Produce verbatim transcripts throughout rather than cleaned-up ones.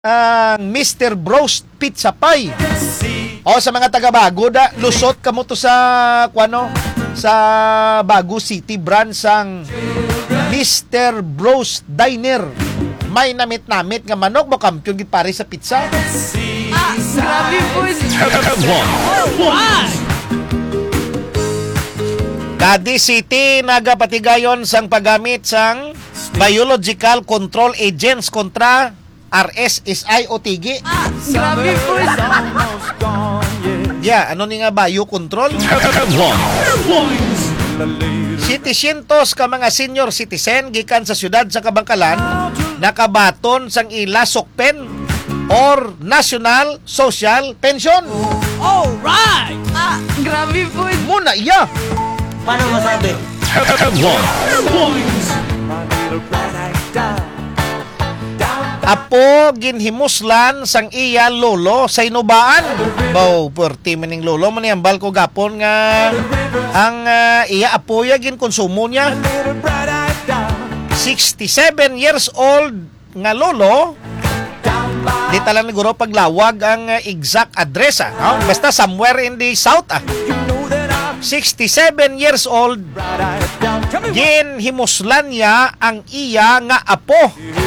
ang mister Bros Pizza Pie. O sa mga taga-Bago da, lusot kamo to sa kuano sa Bago City branch ang mister Bros Diner. May namit-namit nga manok mo kampiyon gid pare sa pizza. Ah, grabe po. Cadiz City nagapatigayon sang paggamit sang biological control agents kontra R S S I o T G. Ah, grabe po. Yeah, ano ni nga bio control? Sitisyentos ka mga senior citizen gikan sa syudad sa Kabangkalan nakabaton sang ila sokpen or National Social Pension. Alright! Ah, grabe po. Muna iya. Paano masabi? Apo ginhimuslan sang iya lolo sa inubaan. Baw, perti maning lolo man yang balko gapon nga ang uh, iya apo ya gin konsumo niya. sixty-seven years old nga lolo. Di talang naguro paglawag ang uh, exact address ah. No? Basta somewhere in the south ah. sixty-seven years old. Gin himuslan niya ang iya nga apo.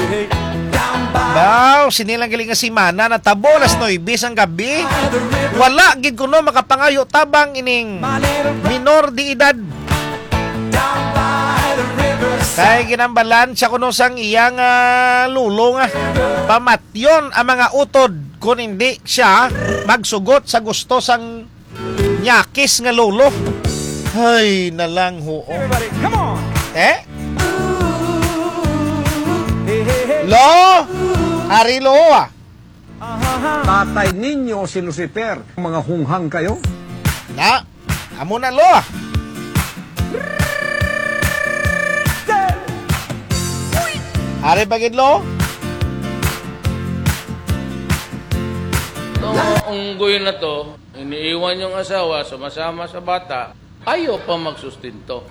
Baw, sinilang galing nga si Mana na tabo las noybis ang gabi. Wala gid kuno makapangayo tabang ining minor di edad. Kay ginambalan siya kuno sang iyang uh, lulo nga pamatyon ang mga utod kung hindi siya magsugot sa gusto sang nyakis nga lolo. Hay nalang ho. Eh? Lo! Ari lo ah. Tatay ninyo si Lucifer. Mga hunghang kayo? Na, amo na lo ah. Ari bagid lo? Itong unggoy na to, iniiwan yung asawa, sumasama sa bata, ayaw pa magsustinto.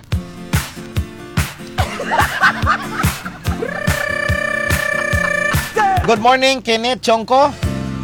Good morning, Kenneth Chongko.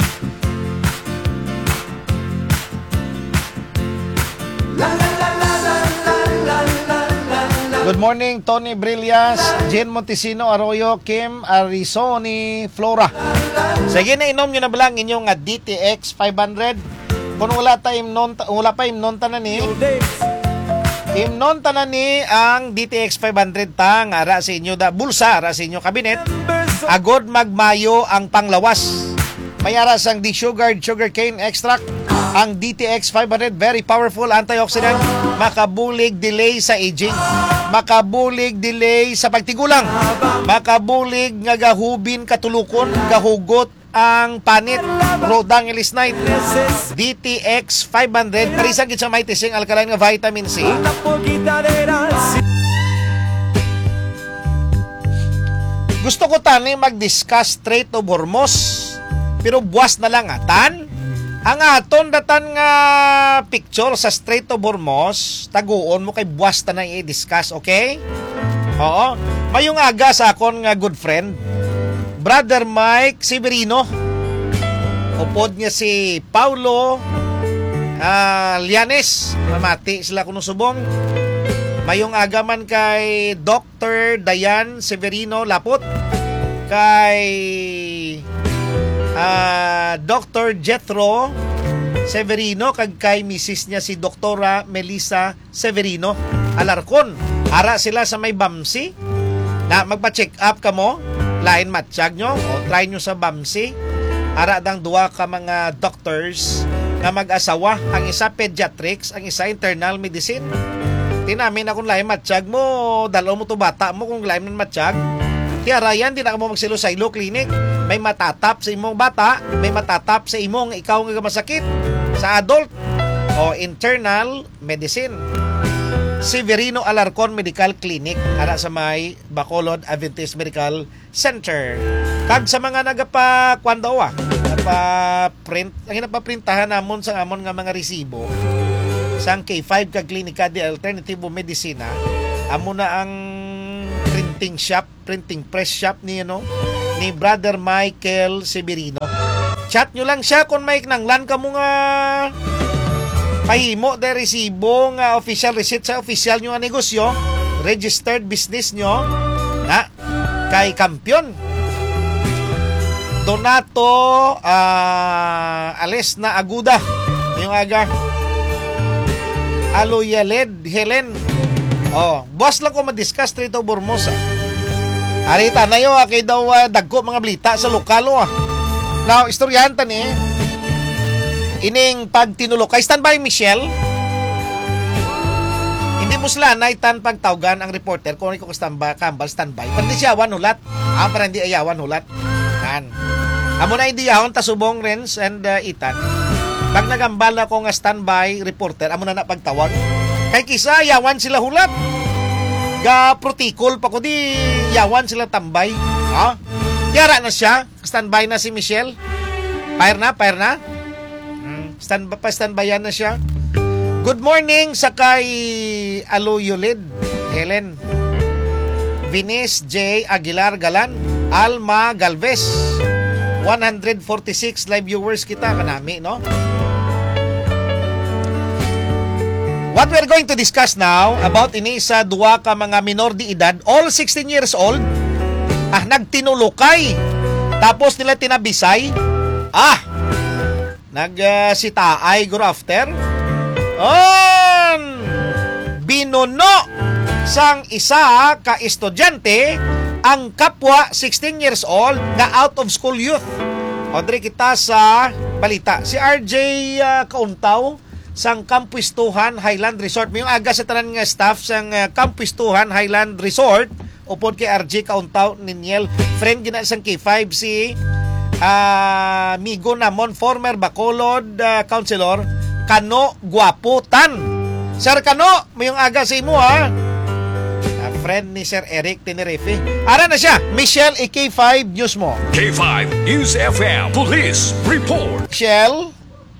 Good morning, Tony Brillas, Jen Montesino Arroyo, Kim Arizoni, Flora. Sige na inom nyo na balang inyong nga D T X five hundred. Kung wala ta imnon, wala pa imnon tanan ni. Imnon tanan ni ang D T X five hundred tang ara sa inyo da bulsa, ara sa inyo kabinet. Agod magmayo ang panglawas. Mayara sang D-Sugar, sugarcane extract. Ang D T X five hundred, very powerful antioxidant. Makabulig delay sa aging. Makabulig delay sa pagtigulang. Makabulig nga gahubin katulukon, gahugot ang panit. Rodang ilis night. D T X five hundred, parisang gid sa may tising alkaline nga vitamin C. Gusto ko tani mag-discuss Strait of Hormuz, pero buwas na lang atan. Ang aton datan nga picture sa Strait of Hormuz, taguon mo kay buwas na nang i-discuss, okay? Oo. Mayong aga sa akon nga good friend, Brother Mike Severino. Upod niya si Paulo uh, Lianes. Mamati sila kuno subong. Mayong agaman kay Doctor Dayan Severino Lapot, kay uh, Doctor Jethro Severino, kag kay misis niya si Doktora Melissa Severino Alarcon. Ara sila sa may Bamsi na magpa-check up ka mo, lain matsyag nyo o try nyo sa Bamsi. Ara dang duwa ka mga doctors na mag-asawa, ang isa pediatrics, ang isa internal medicine. Tinamin akong lain matsyag mo, dalaw mo to bata mo kung lain man matsyag. Tiara yan, di na ka mo magsilo sa ilo clinic. May matatap sa imong bata, may matatap sa imong ikaw nga masakit sa adult o internal medicine. Severino Alarcon Medical Clinic ara sa may Bacolod Adventist Medical Center. Kag sa mga nagapa kwan daw ah, nagpa-print, ang hinapaprintahan namon sa amon nga mga resibo sang K five kag Klinika de Alternativo Medicina, amo na ang printing shop, printing press shop ni ano ni Brother Michael Severino. Chat nyo lang siya kung may nanglan ka mo nga pahimo de resibo nga official receipt sa official nyo nga negosyo, registered business nyo na kay Kampiyon Donato uh, Ales na Aguda yung aga Aloyaled Helen. Oh, boss lang ko madiscuss dito Bormosa. Arita na yo kay daw uh, dagko mga blita sa lokalo ah. Now, istoryahan tan eh. Ining pag tinulok kay standby Michelle. Hindi mo sila naitan pagtawgan ang reporter kung ikaw standby kambal standby. Pandi siya awan hulat. Ah, para hindi ayawan hulat. Kan. Amo na hindi yahon tasubong Renz and uh, Itan. Pag nagambal na ko nga standby reporter, amo na na pagtawag. Kay kisa yawan sila hulat. Ga protikol pa ko di yawan sila tambay. Ha? Yara na siya. Standby na si Michelle. Fire na, fire na. Hmm. Stand, pa standbyan na siya. Good morning sa kay Aloyolid Helen. Vinis J. Aguilar Galan. Alma Galvez. one hundred forty-six live viewers kita kanami, no? What we're going to discuss now about ini sa duwa ka mga minor de edad, all sixteen years old, ah, nagtinulukay. Tapos nila tinabisay. Ah, nagsitaay uh, guro after. On! Binuno sang isa ka estudyante ang kapwa sixteen years old na out of school youth. Odre kita sa balita. Si R J uh, Kauntaw sang Kampuistuhan Highland Resort. May yung aga sa tanan nga staff sang uh, Kampuistuhan Highland Resort upod kay R J Kauntaw Niniel. Friend gina sang K five si uh, Migo namon former Bacolod uh, Councilor Kano Guaputan. Sir Kano, may yung aga sa imo ha. Uh, friend ni Sir Eric Tenerife. Ara na siya, Michelle A K five News mo. K five News F M Police Report. Michelle?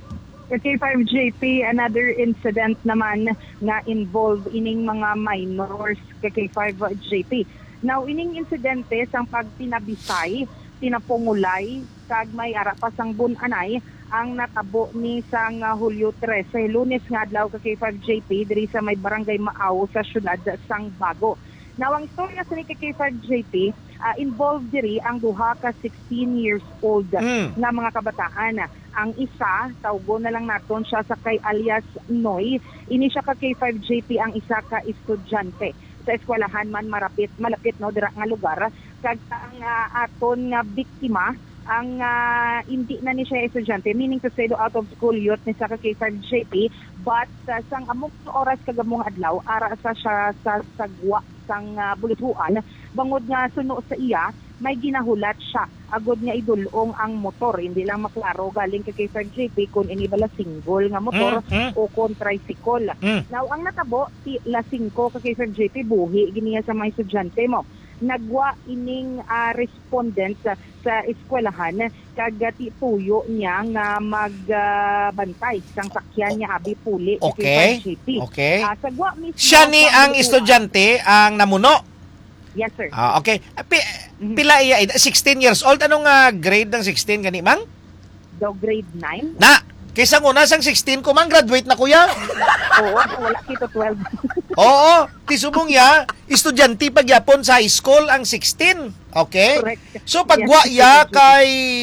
K five J P, another incident naman nga involved ining mga minors kay K five J P. Now, ining insidente sang pagtinabisay, tinapungulay, kag may ara pa sang bunanay, ang natabo ni sang uh, Hulyo trese, Lunes nga adlaw kay K five J P diri sa may barangay Maaw sa syudad sang Bago. Now, ang istorya sa ni K five J P, uh, involved diri ang duha ka sixteen years old Mm. nga mga kabataan. Ang isa, tawgo na lang naton siya sa kay alias Noy. Ini siya ka K five J P, ang isa ka estudyante sa eskwelahan man marapit malapit no dira nga lugar. Kag ang uh, aton nga biktima ang uh, hindi na ni siya estudyante, meaning to say do out of school youth ni sa ka K five J P, but uh, sang amok oras kagamong adlaw ara sa siya sa sagwa sang uh, buluthuan bangod nga suno sa iya may ginahulat siya agod nga idulong ang motor, hindi lang maklaro galing kay K five J P kung ini bala single nga motor Mm, mm. o kon tricycle. Mm. Now ang natabo si la cinco kay K five J P buhi giniya sa mga estudyante mo. Nagwa ining uh, respondent sa, sa eskwelahan kagati puyo niya nga magbantay uh, sang sakyan niya abi puli kay Okay. K five J P. Okay. Uh, sagwa mismo Siya ni sa ang buluthuan. estudyante ang namuno. Yes sir. Ah, okay. Pi- pila iya ed- sixteen years old, anong uh, grade ng sixteen gani mang? Daw grade nine. Na, kaysa una sang sixteen ko mang graduate na kuya. Oo, wala kito twelve. Oo, tisubong ya, estudyante pagyapon sa high school ang sixteen. Okay? Correct. So pagwa Yes, ya yes, kay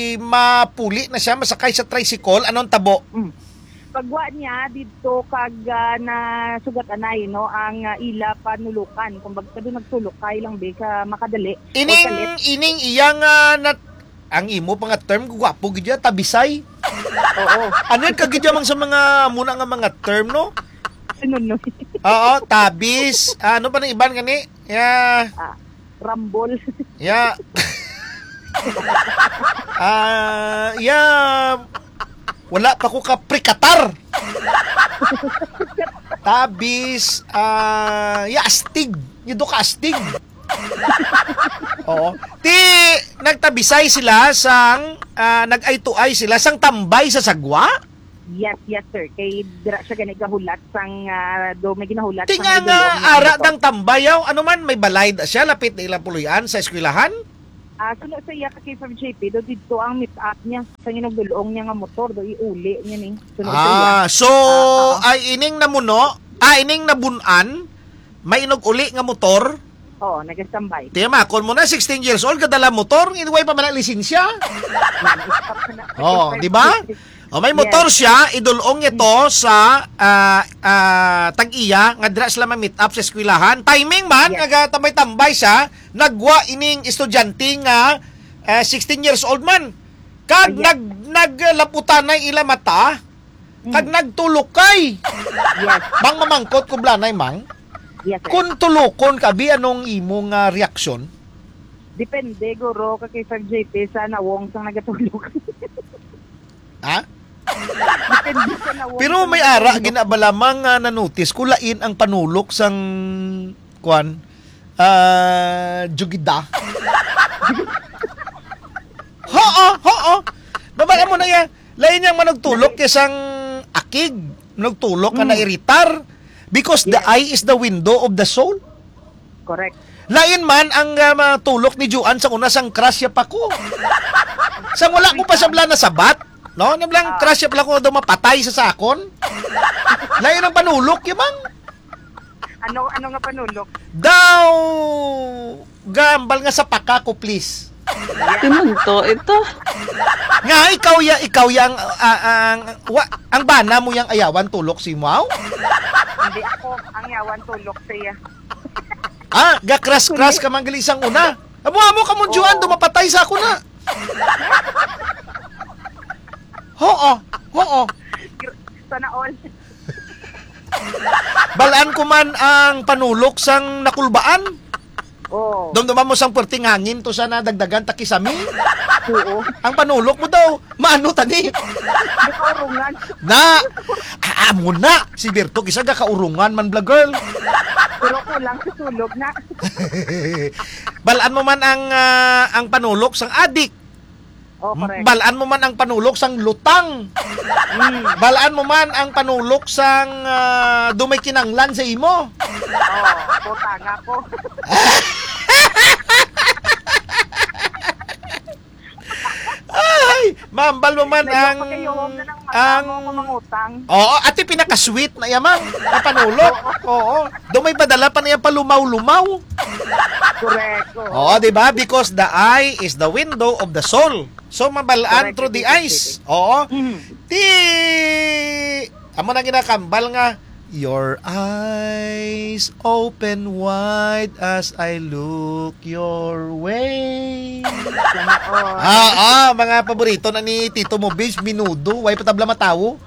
mapuli na siya, masakay sa tricycle, anong tabo? Pagwa niya dito kag uh, na sugatanay no ang uh, ila panulukan kumbaga kadu nagsulukay lang be ka makadali. O Ining salit. ining iyang uh, nat ang imo pa nga term gwapo gid ya, tabisay. Oo. Ano yan kagid mang sa mga muna nga mga term no? Sunod no. Oo, tabis. Ano pa ng iban gani? Ya, Ah, rambol. ya. Ah, ya. Wala pa ko ka prikatar. Tabis, ah, ya astig. Yudo ka astig. Oo. Ti nagtabisay sila sang ah, nag-ay to ay sila sang tambay sa sagwa. Yes, yes sir. Kay dira siya gani gahulat sang uh, do may ginahulat Tinga nga ara dang tambayaw, ano man may balay da siya lapit na ilang puluyan sa eskwelahan. Ah, suno sa iya ka K five J P do dito ang meet up niya sa ginugdulong niya nga motor do iuli niya ni. Suno sa iya. Ah, so Ah, ay ining namuno, ah ining nabunan, may inog uli nga motor. Oo, nag-standby. Tema, kung mo na sixteen years old kadala motor, inuway pa man ang lisensya. Oh, di ba? O may motor siya, idulong ito sa ah, ah, tag-iya nga dira sila ma-meet up sa eskwelahan. Timing man Yes. nagatambay-tambay siya, nagwa ining estudyante nga ah, sixteen years old man. Kag Ah, yes. nag naglaputan na ila mata, kag nagtulukay. Yes. Bang mamangkot ko blanay mang. Yes, sir. Kung tulukon ka bi anong imong nga reaksyon? Depende guro ka K five J P sa nawong sang nagatulog. Ha? Depende sa nawong. Pero sang may ara nagatulog. ginabalamang nga na-notice kulain ang panulok sang kwan ah jugida. Hoo, hoo. Babala mo na ya. Lain yang managtulok kesang akig, managtulok ka na iritar because the eye is the window of the soul. Correct. Lain man ang uh, matulok ni Juan sa una sang crush ya pa ko. Sang wala ko pa sabla na sabat, no? Nablang crush ya pala ko daw mapatay sa sakon. Lain ang panulok ya bang. Ano ano nga panulok? Daw gambal nga sa paka ko please. Tinunto ito. Nga ikaw ya ikaw yang ah, ang wa, ang bana mo yang ayawan tulok si Mau. Hindi ako ang yawan tulok sa iya. Ah, ga crush crush ka man gali isang una. Amo amo ka mo Juan dumapatay sa ako na. Oo, oo. Sana all. Balaan ko man ang panulok sang nakulbaan. Oh. Dumduman mo sang perting hangin to sana dagdagan takisami. Oo. Ang panulok mo daw, maano tani? Di ka urungan. Na, aamo na. Si Berto, isa ga kaurungan man bla girl. Pero kulang sa tulog na. Balaan mo man ang ah, ang panulok sang adik. Oh, correct. Balaan mo man ang panulok sang lutang. Mm. Balaan mo man ang panulok sang ah, dumay kinanglan sa imo. Oh, puta nga ko. Ay, mambal mo man ang Nagpakayuhom na ng ang mata mo mangutang. Oo, ati pinaka-sweet na yamang na panulok. Oo. Dumay padala pa niya palumaw-lumaw. Correct. Oo. Oo, di ba? Because the eye is the window of the soul. So, mabalaan Correct, through the correct, eyes. Oo. Mhm. Ti... Amo na ginakambal nga, your eyes open wide as I look your way. Sana all. Ah, ah, mga paborito na ni Tito mo, Bish, minudo, way patabla matawo.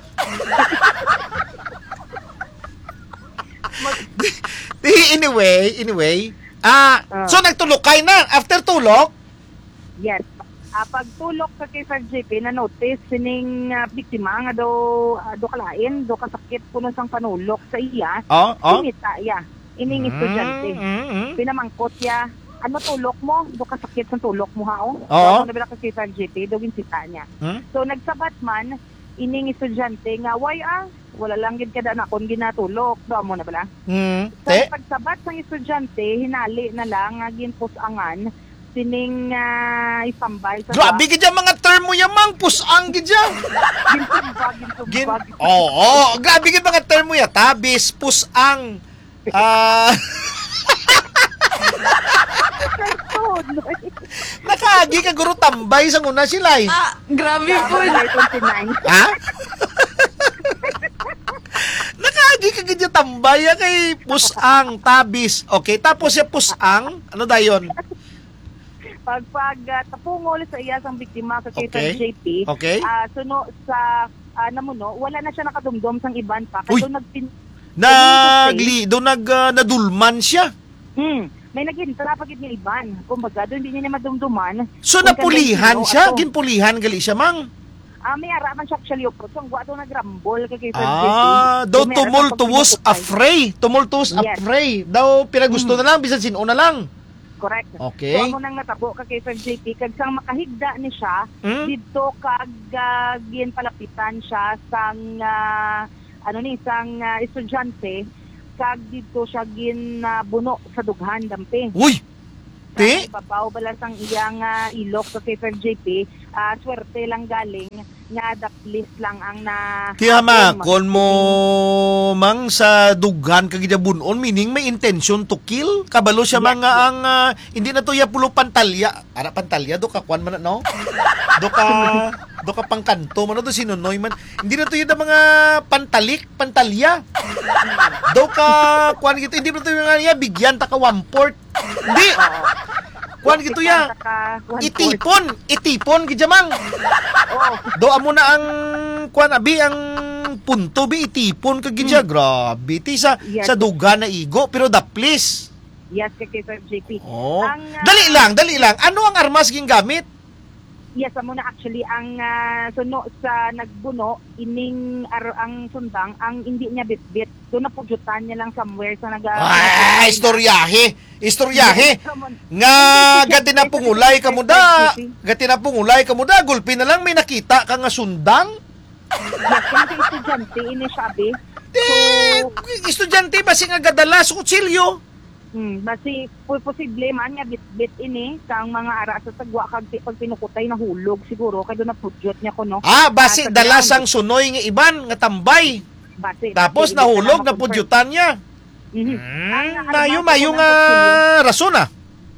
anyway, anyway, ah, Ah. so nagtulokay na. After tulok, Yes. Ah, pagtulok sa K five J P na notice sining ah, biktima nga do ah, do kalain, do kasakit kuno sang panulok sa iya. oh, oh. Sinita iya. Ining estudyante. Mm, mm, Pinamangkot ya. Ano tulok mo? Do kasakit sa tulok mo hao? Oo. So, nabila ka K five J P, do ginsita niya. Hmm? So nagsabat man ining estudyante nga why ah wala lang gid kada na kon ginatulok. Do mo na bala? mm, Sa te, pagsabat ng estudyante, hinali na lang nga ginpusangan sining uh, isambay sa grabe gidya mga term mo yamang, pusang gidya. gintumbag, Gin, gintumbag. oo, oh, grabe gid mga term mo ya, tabis, pusang, ah, nakagi ka guro tambay sa una sila eh. Ah, grabe po. twenty-nine. Ha? Nakagi ka gidya tambay ya kay pusang, tabis. Okay, tapos ya pusang, ano dayon? Pag pag uh, tapungol sa iya sang biktima sa K Okay. five J P, Okay. ah, suno sa uh, namuno, wala na siya nakadumdum sang iban pa. Uy! Kasi nagpin Nagli, do nag ah, nadulman siya. hmm, may nagintra pagid nga iban. Kumbaga, doon hindi niya madumduman. So Kung napulihan kagay siya, sino, ato. ginpulihan gali siya mang. Ah, may araman siya actually upot. So, ang guwato nagrambol kay K five J P. Ah, daw So, may araman tumultuous pag pinupukay. afray. Tumultuous Yes. afray. Daw pinagusto na lang, bisan sino na lang. Correct. Okay. So, amo nang natabo ka kay Five J P, kag sang makahigda ni siya, Hmm? dito kag uh, ginpalapitan siya sang, ah, ano ni, sang ah, estudyante, kag dito siya gin ah, buno sa dughan, dampi. Uy! Ti? Papaw balas ang iyang ah, ilok sa K five J P, ah, swerte lang galing nga daklis lang ang na Tiyama, kon mo mang sa dughan kagida bunon, meaning may intention to kill. Kabalo siya Yes, mga ang, ah, hindi na to ya pulo pantalya. Ara pantalya, do ka kwan man na, no? Do ka, do ka pangkanto, man do sinunoy man. Hindi na to yun na mga pantalik, pantalya. Do ka, kwan gito, hindi na to yung nga niya, bigyan ta ka one port. Hindi! Kwan gito ya. Itipon, itipon gidjamang. Oo. Do amo na ang kwan abi ang punto bi itipon kag gidya grabe ti sa Yes. sa duga na igo pero da please. Yes, kay K five J P. Oh. Ang, ah, Dali lang, dali lang. Ano ang armas gingamit? Yes, amo na actually ang ah, suno sa nagbuno ining ar- ang sundang ang hindi niya bitbit. Do na pudyutan niya lang somewhere sa naga Ah, istoryahe. Istoryahe. Nga gati na pungulay kamo da. Gati na pungulay kamo da. Gulpi na lang may nakita ka nga sundang. Yes, kasi estudyante ini sabi. Eh, estudyante ba nga gadala sa kutsilyo? Hmm, basi po posible man nga bit-bit ini sa ang mga ara sa sagwa kag pag pinukutay na hulog siguro kay do na pudyot niya ko no. Ah, basi sa dala ground. sang sunoy nga iban nga tambay. Basi, Tapos basi, nahulog hindi na ka pudyutan niya. Mhm. Ang Hmm, armas mayo ko mayo ng nga kutsilyo, rason ah.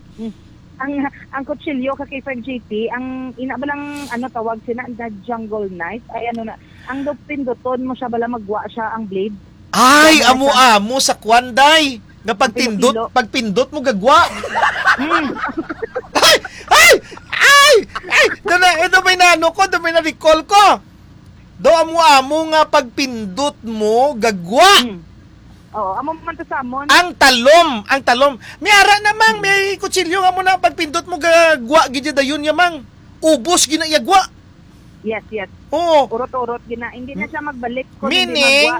ang ang kutsilyo ka K five J P ang ina balang ano tawag sina the jungle knife ay ano na ang do pinduton mo siya bala magwa siya ang blade. Ay, Yan, amo-amo sa kwanday. Nga pagpindot, Pilo-pilo. pagpindot mo gagwa. Hmm. Ay! Ay! Ay! Ay! Do na, ito may nano ko, do may na-recall ko. Do amo-amo nga pagpindot mo gagwa. Hmm. Oo, amo man to samon. Ang talom, ang talom. May ara namang, may kutsilyo nga mo na pagpindot mo gagwa, gidya dayon yamang. Ubos ginayagwa. Yes, yes. Oo. Urot-urot gina. Hindi na siya magbalik kung hindi magwa. Meaning,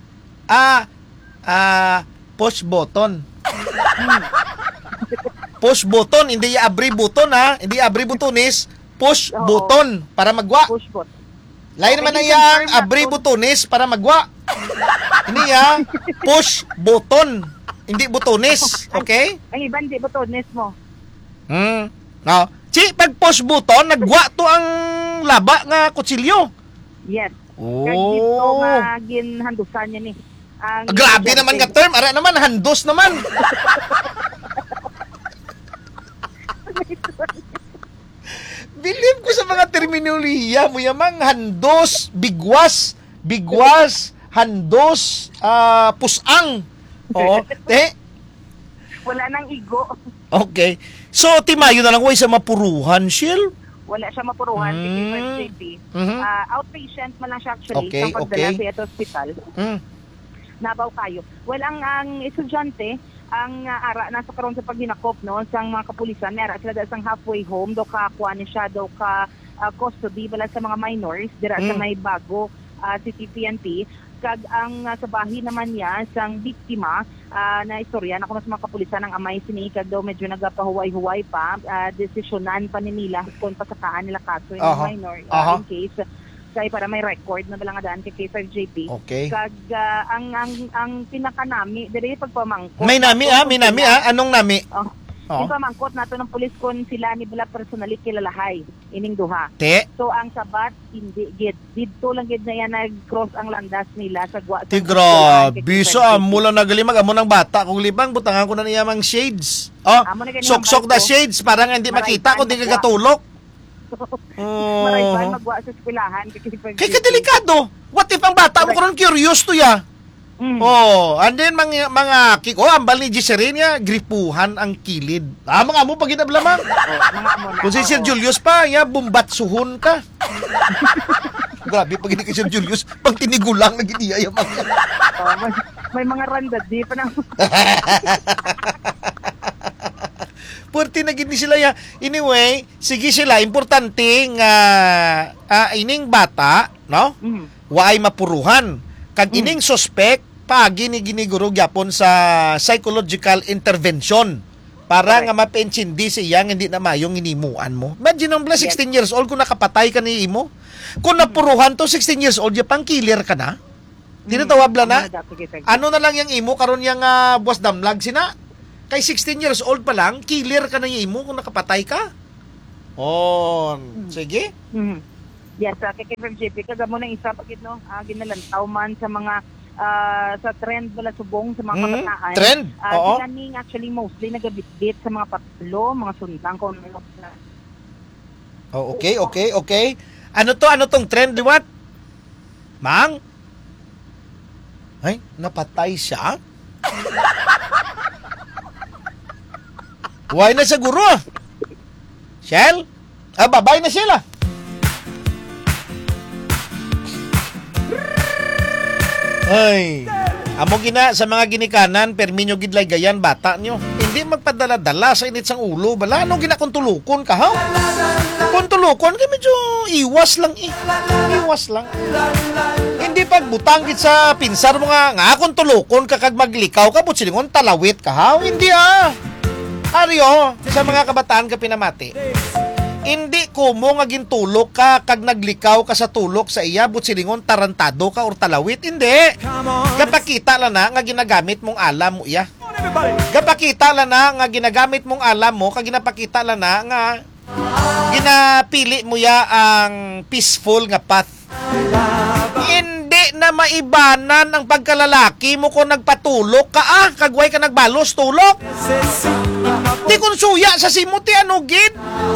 ah, ah, push button. Push button, hindi ya abri button ha. Hindi abri butones, push Oo. button para magwa. Push bot. Lain naman na yang abri butones para magwa. Hindi ya, push button. Hindi butones, okay? Ang iban di botones mo. Hmm. No. Si pag push button, nagwa to ang laba nga kutsilyo. Yes. Oh. Kag dito maginhandusan niya ni. Ang Ah, grabe naman nga term. Ara naman, handos naman. Believe ko sa mga terminolohiya mo yamang handos, bigwas, bigwas, handos, ah, pusang. Oo. Te? Wala nang igo. Okay. So, timayo na lang way sa mapuruhan, Shil. Wala siya mapuruhan si Mm. K five J P. Mhm. Ah, outpatient man lang siya actually Okay, sa pagdala okay. sa hospital. Mm. Nabaw kayo. Well, ang, ang estudyante, ang uh, ara nasa karon sa paghinakop no sang mga kapulisan, nara sila da sang halfway home do ka kuha ni siya do ka uh, custody bala sa mga minors dira sa Mm. may bago uh, city P N P kag ang uh, sa bahi naman niya sang biktima uh, na istorya na kuno sa mga kapulisan ang amay sini kag daw medyo nagapahuway-huway pa uh, desisyonan pa ni nila kung pasakaan nila kaso yung Aha. minor uh, Aha. in case kay para may record na balang daan kay K five J P. Okay. Kag ah, ang ang ang pinakanami diri pagpamangkot. May nami ah, may nami ah. Anong nami? Oh. Oh. Yung pamangkot nato ng pulis kon sila ni bala personally kilalahay ining duha. Te? So ang sabat hindi gid didto lang gid na yan nag-cross ang landas nila sa gwa. Ti grabe. So, amo lang nagalimag. Amo ng bata. Kung libang, butangan ko na niya mang shades. Oh, Amo na ganyan sok-sok ang na barko. shades. Parang hindi makita kung di ka katulok. Oh. Maray ba magwa sa eskwelahan kay K five J P. Kaya kadelikado. What if ang bata mo karon curious to ya? Mm. Oh, and then mga mga kik oh, ang bali Giselle niya gripuhan ang kilid. Ah, mga mo pag ginablamang. Oh, mga amo na. Kung si Sir Oo. Julius pa, ya bumbat suhon ka. Grabe pag hindi kay Sir Julius, pag tinigulang na giniya yung mga. Oh, may, may mga randad di pa nang Purti na gid ni sila ya. Anyway, sige sila importante nga ah, ining bata, no? Mm. Waay mapuruhan. Kag ining suspect pagi ni giniguro gyapon sa psychological intervention para Correct. nga mapaintindi siya nga hindi na mayong inimuan mo. Imagine ang bla sixteen years old kung nakapatay ka ni imo. Kung napuruhan to sixteen years old, ya pang killer ka na. Tinatawag bla na. Amo dato kay K five J P. Ano na lang yung imo karon yang uh, buwas damlag sina? Kay sixteen years old pa lang, killer ka na imo kung nakapatay ka. Oh, sige. Mhm. Yes, sa K K five J P kagamo na isa pagid no, ah, ginalantaw man sa mga ah, sa trend wala subong sa mga Mhm. kabataan. Trend? Ah, Oo. sila ning actually mostly nagabitbit sa mga patlo, mga sundang kung ano na. Oh, okay, okay, okay. Ano to? Ano tong trend, liwat? Mang? Ay, napatay siya? Why na siguro? Shell? Ah, babay na sila. Ay, amo gina sa mga ginikanan, perminyo gidlay gayan bata nyo. Hindi magpadala-dala sa init sang ulo. Bala, ano gina kung tulukon ka, ha? Kung tulukon, kaya medyo iwas lang eh. Iwas lang. Hindi pagbutang git sa pinsar mo nga, nga kung tulukon ka kag maglikaw ka, butsilingon talawit ka, ha? Hindi ah. Aryo, sa mga kabataan ka pinamati. Hindi kumo nga gintulok ka kag naglikaw ka sa tulok sa iya butsilingon tarantado ka or talawit. Hindi. Gapakita lang na nga ginagamit mong alam mo iya. Gapakita lang na nga ginagamit mong alam mo kag ginapakita lang na nga ginapili mo ya ang peaceful nga path. Hindi na maibanan ang pagkalalaki mo kung nagpatulok ka ah kagway ka nagbalos tulok. Di kung suya sa simuti ano gid.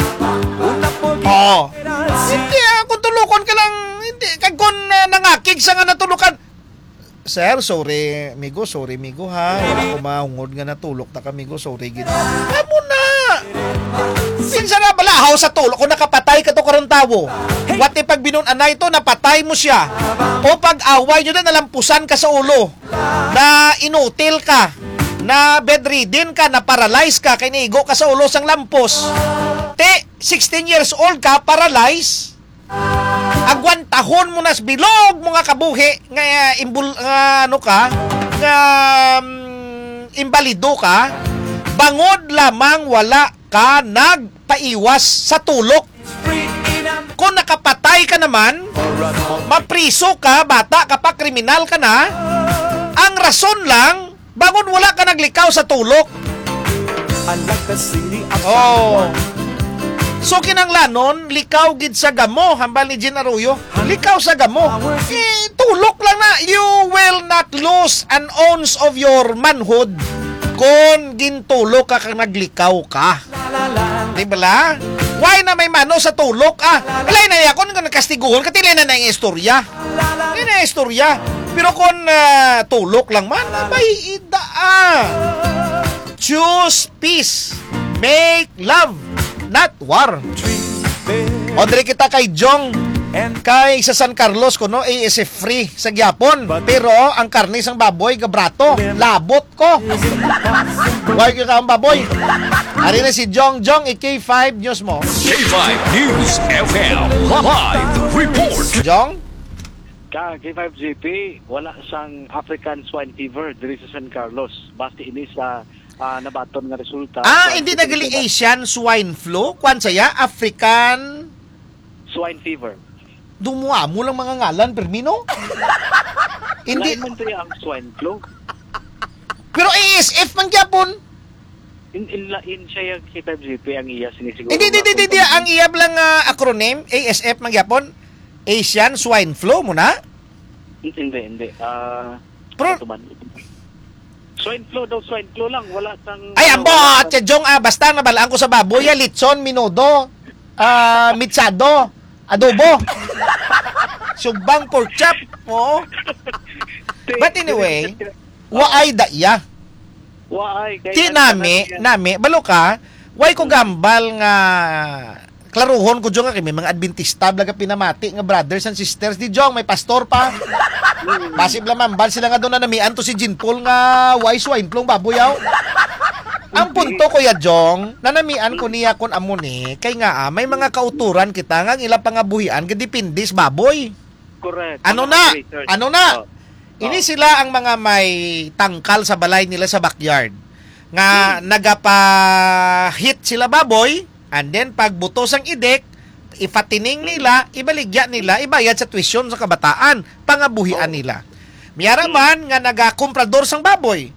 Oo. Hindi ah, kung tulukon ka lang, hindi, kag kung uh, nangakig sa nga natulukan. Sir, sorry, migo, sorry, migo, ha. Wala ko mahungod nga natulok na ka, migo, sorry, gid. Amo na. Sinsa na balahaw sa tulok kung nakapatay ka to karong tawo. What if pag binunanay ito, napatay mo siya. O pag away nyo na nalampusan ka sa ulo, na inutil ka, na bedridden ka, na paralyze ka, kay naigo ka sa ulo sang lampos. Te, sixteen years old ka, paralyzed. Agwan tahon mo nas bilog mga kabuhi nga uh, imbul uh, ano ka, nga um, imbalido ka. Bangod lamang wala ka nagpaiwas sa tulok. Kung nakapatay ka naman, mapriso ka, bata ka pa, kriminal ka na. Ang rason lang, bangod wala ka naglikaw sa tulok. Oh. So kinanglanon, likaw gid sa gamo, hambal ni Jean Arroyo, likaw sa gamo. Eh, tulok lang na, you will not lose an ounce of your manhood kung gintulok ka kang naglikaw ka. Di ba? Why na may mano sa tulok ah? Alay na yakon kung nagkastiguhon, katilay na na yung istorya. Hindi na istorya. Pero kung uh, tulok lang man, may ida ah. Choose peace. Make love. Not war. Odre kita kay Jong kay sa San Carlos ko no, A S F free sa Gyapon. Pero ang karne sang baboy gabrato, labot ko. Why ka ang baboy? Ari na si Jong Jong, K five News mo. K five News F M Live Report. Jong? Ka K five G P, wala sang African swine fever diri sa San Carlos. Basta ini sa uh, nabaton nga resulta. Ah, hindi nagali Asian swine flu? Kwan saya, African swine fever. Dumuha mo lang mga ngalan, Permino? Hindi. Lain man tayo ang swine flu. Pero A S F man gyapon. In, in, in siya yung K five G P ang iya sinisiguro. Hindi, hindi, hindi, hindi. Ang iyab lang uh, acronym, A S F man gyapon. Asian swine flu mo na? Hindi, hindi. Ah, Pero, swine flu daw, swine flu lang. Wala sang... ay, ambot! Wala, Jong, ah, basta nabalaan ko sa baboy, litson, minudo, ah, mitsado, adobo, sugbang pork chop, oo. But anyway, waay da iya. Waay. Ti nami, nami, balo ka, way ko gambal nga, klaruhon ko Jong, kay may mga Adventista blaga pinamati nga brothers and sisters di Jong, may pastor pa. Basib lamang bal sila nga doon na namian to si Jinpol nga wise wine plong baboyaw. Ang punto ko ya Jong, nanamian ko niya kon amo ni kay nga ah, may mga kauturan kita nga ila pangabuhian gadipindis baboy. Correct. Ano na? Ano na? Oh. Ini sila ang mga may tangkal sa balay nila sa backyard. Nga hmm. nagapa-hit sila baboy. And then, pag butos ang idek, ipatining nila, ibaligya nila, ibayad sa tuition sa kabataan, pangabuhian nila. Miyara man nga nagakomprador sang baboy,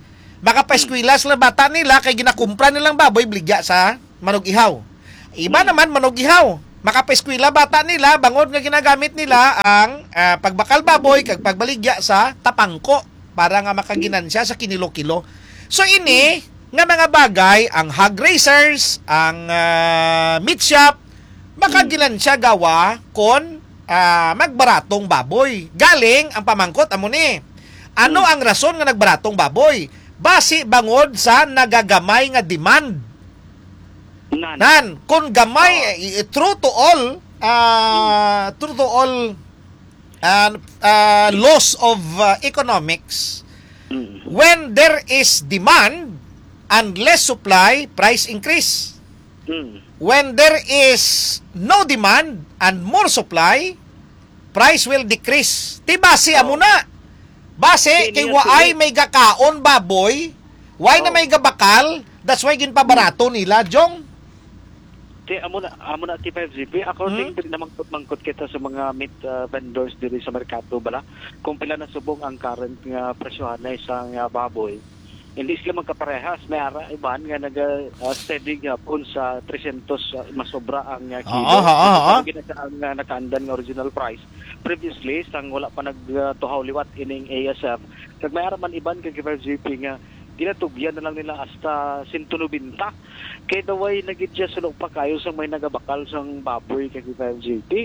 Makapaeskwela sila bata nila kay ginakumpra nilang baboy bligya sa manok ihaw. Iba naman manok ihaw. Makapaeskwela bata nila bangod nga ginagamit nila ang ah, pagbakal baboy kag pagbaligya sa tapangko para nga makaginansya sa kinilo-kilo. So ini nga mga bagay ang hog raisers, ang ah, meat shop makaginansya gawa kon ah, magbaratong baboy. Galing ang pamangkot amo ni. Ano ang rason nga nagbaratong baboy? Base bangod sa nagagamay nga demand. Nan. Nan, kung gamay, eh, true to all, uh, true to all uh, uh, laws of uh, economics, Mm. when there is demand and less supply, price increase. Mm. When there is no demand and more supply, price will decrease. Ti base amo na. Base Hindi kay nga waay sila. may gakaon baboy, why na Oh. may gabakal, that's why ginpabarato nila, Jong. Ti amo na amo na T five G P according Hmm? hmm? na mangkot-mangkot kita sa mga meat uh, vendors diri sa merkado bala kung pila na subong ang current nga presyohan na isang uh, baboy. Hindi sila magkaparehas, may ara iban nga naga uh, steady gyapon sa three hundred uh, masobra ang uh, kilo. Oo, oo, oo. Ang ginasa ang uh, nakaandan nga original price. Previously sang wala pa nagtuhaw liwat ining A S F, kag may ara man iban kay T five G P nga ginatugyan na lang nila hasta one ninety. Kaya daway nagidya sulog pa kayo sang may nagabakal sang baboy kay T five G P.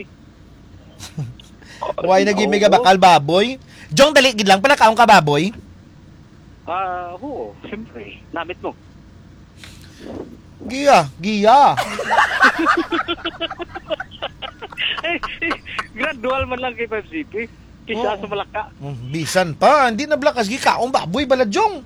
Why naging mega bakal baboy? Jong dali gid lang pala kaong ka baboy. Ah, oo, siyempre. Namit mo. Giya, giya. Eh, eh, gradual man lang kay T five G P. Kisa Oo. sa Malaka. Mm, bisan pa, hindi na blakas gi kaong baboy bala Jong.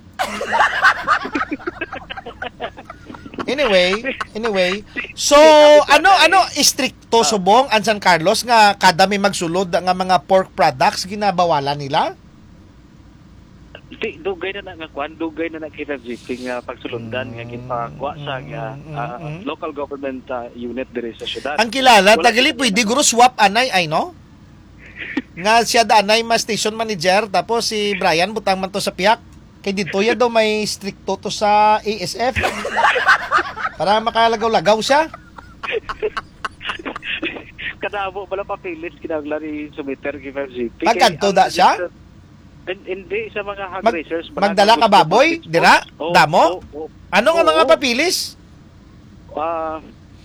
Anyway, anyway, so ano ano istrikto subong ang San Carlos nga kada may magsulod nga mga pork products ginabawalan nila? Di, dugay na na nga kwan, dugay na na kay T five G P nga pagsulundan nga ginpakwa sa nga ah, local government ah, unit diri sa syudad. Ang kilala Wala- tagali pwede guro swap anay ay no? Nga siya da anay ma station manager tapos si Brian butang man to sa piyak. Kay dito ya daw may strikto to sa A S F. Para makalagaw-lagaw siya. Kadabo pala papilit kinaglari sumiter kay T five G P. Pagkanto Kay da ang- siya? hin- Hindi sa mga hog Mag- racers. magdala ka baboy, dira? Oh, Damo? oh, oh. Ano nga Oo. mga papilis? Ah,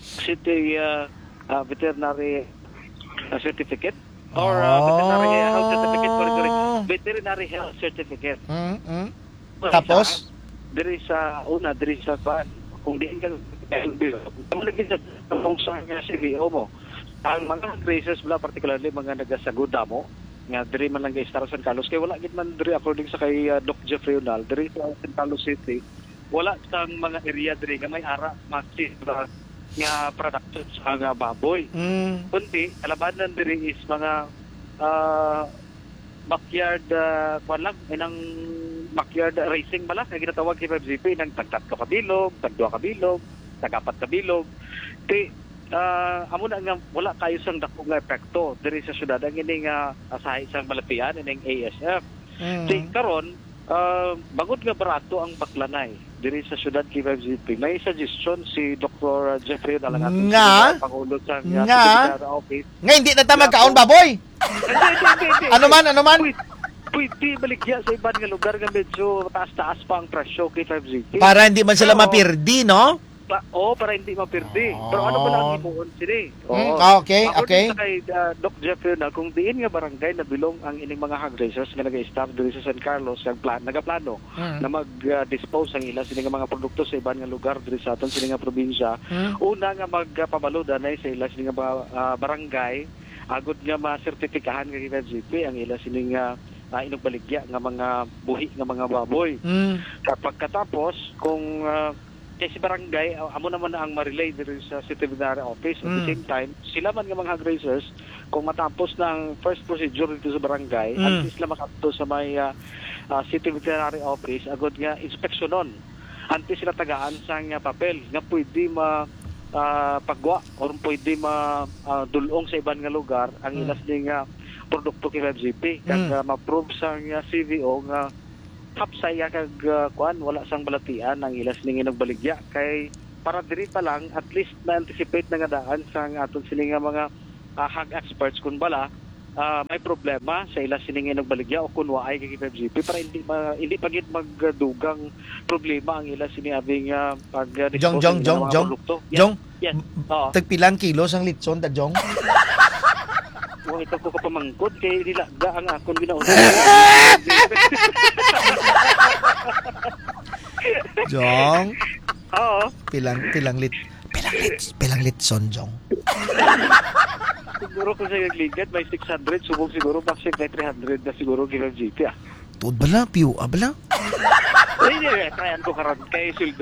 city uh, uh, veterinary uh, certificate or uh, veterinary health certificate sorry, sorry. veterinary health certificate. Mm, mm. So, Tapos? isa, diri sa una diri sa ban kung di ka L B O kung lagi sa kung sa nga C V O mo ang mga racers wala particularly mga nagasagod mo nga diri man lang kay Star San Carlos kay wala gid man diri according sa kay uh, Doc Jeffrey Unal diri sa San Carlos City wala sang mga area diri nga may ara maxi nga production sa nga baboy. Mm. Kundi kalabanan diri is mga ah, backyard uh, kwan lang inang backyard racing bala nga ginatawag kay T five G P nang tagtatlo ka bilog, tagduha ka bilog, tagapat ka bilog. Ti ah, amo na nga wala kayo sang dako nga epekto diri sa syudad ang ini nga asahi sang malapian ining A S F. Mm. Ti karon ah, bagod nga barato ang baklanay diri sa syudad T five G P. May suggestion si Doctor Jeffrey Dalangat Nga? pangulo sa Nga? Secretary office. Nga hindi na ta magkaon baboy. Hindi, hindi, hindi, hindi. Ano man, ano man? Pwede, pwede baligya sa ibang nga lugar nga medyo taas-taas pa ang presyo kay five G P. Para hindi man sila Oo. mapirdi, no? Pa, oh, para hindi mapirdi. Pero ano ba lang imuon sila? Mm, ah, okay, According okay. sa kay uh, Doc Jeffrey na kung diin nga barangay na bilong ang ining mga hog racers nga nag-staff diri sa San Carlos ang plan nagaplano Mm. na mag-dispose ang ila sila nga mga produkto sa ibang nga lugar diri sa aton sila nga probinsya. Mm. Una nga magpabaloda na sa ila sila nga ba- ah, barangay agud nga ma-sertipikahan nga kay G P ang ila sila nga uh, inugbaligya nga mga buhi nga mga baboy. Mm. Kapag katapos, kung uh, kay si barangay, uh, amo naman na ang ma-relay dito sa City Veterinary Office. At the Mm. same time, sila man nga mga hog racers, kung matapos na ang first procedure dito sa barangay, Mm. at least sila makapto sa may uh, uh, City Veterinary Office, agad nga inspeksyonon. Antes sila tagaan sa nga papel, nga pwede ma uh, pagwa or pwede ma uh, dulong sa ibang nga lugar ang Mm. ilas ni nga produkto kay G P. Kaya Mm. uh, ma-prove sa nga C V O nga hapsay kag uh, kuan wala sang balatian ang ilas ning nagbaligya kay para diri pa lang at least na-anticipate na nga daan sa aton sini nga mga uh, hag experts kun bala uh, may problema sa ilas sini nagbaligya o kun waay kay five G P para hindi ma, hindi pagit magdugang problema ang ilas sini abing uh, pag uh, Jong, Jong, Jong, Jong. Yes. Jong, Yes. Oo. tagpilang kilos ang litson da Jong. Kung ito ko kapamangkod kay nila ga ang akon ginauna. Jong, Oo. pilang pilang lit pilang lit pilang litson Jong. Siguro kung sa nagligat may six hundred, subog siguro bakit may three hundred na siguro kay G P ah. Tuod bala, piu abala. Hindi, hindi, tryan ko karon kay Sildo.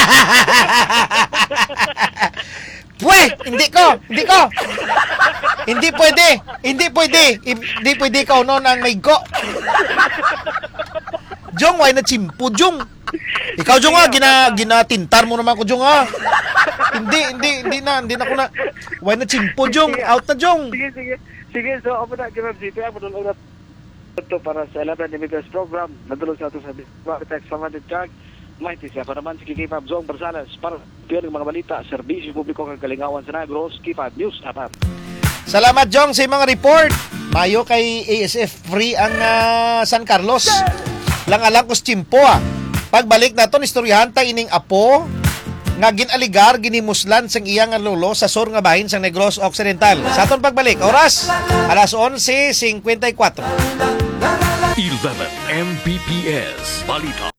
Pwe, hindi ko, hindi ko. Hindi pwede, hindi pwede. Hindi pwede ka no nang may go. Jong, why na chimpo, Jong? Ikaw, Jong, ha, gina, ginatintar mo naman ko, Jong, ha? Hindi, hindi, hindi na, hindi na ko na. Why na chimpo, Jong? Out na, Jong. Sige, sige. Sige, so ako na kay G P, ako na ulat ito para sa eleven Limited Program. Nadulog sa ito sa Text Family Charge. May tisya pa naman si Kiki Fab Zong Barsales para piyon ng mga balita, serbisyo publiko kag kalingawan sa Negros, Kiki Fab News App. Salamat, Jong, sa mga report. Mayo kay A S F free ang uh, San Carlos. Lang-alang ko chimpo, ah. Pagbalik naton istoryahan ta ining apo nga ginaligar ginimuslan sang iyang lolo sa sur nga bahin sang Negros Occidental. Sa aton pagbalik, oras alas onse singkwenta y kwatro. eleven M B P S Balita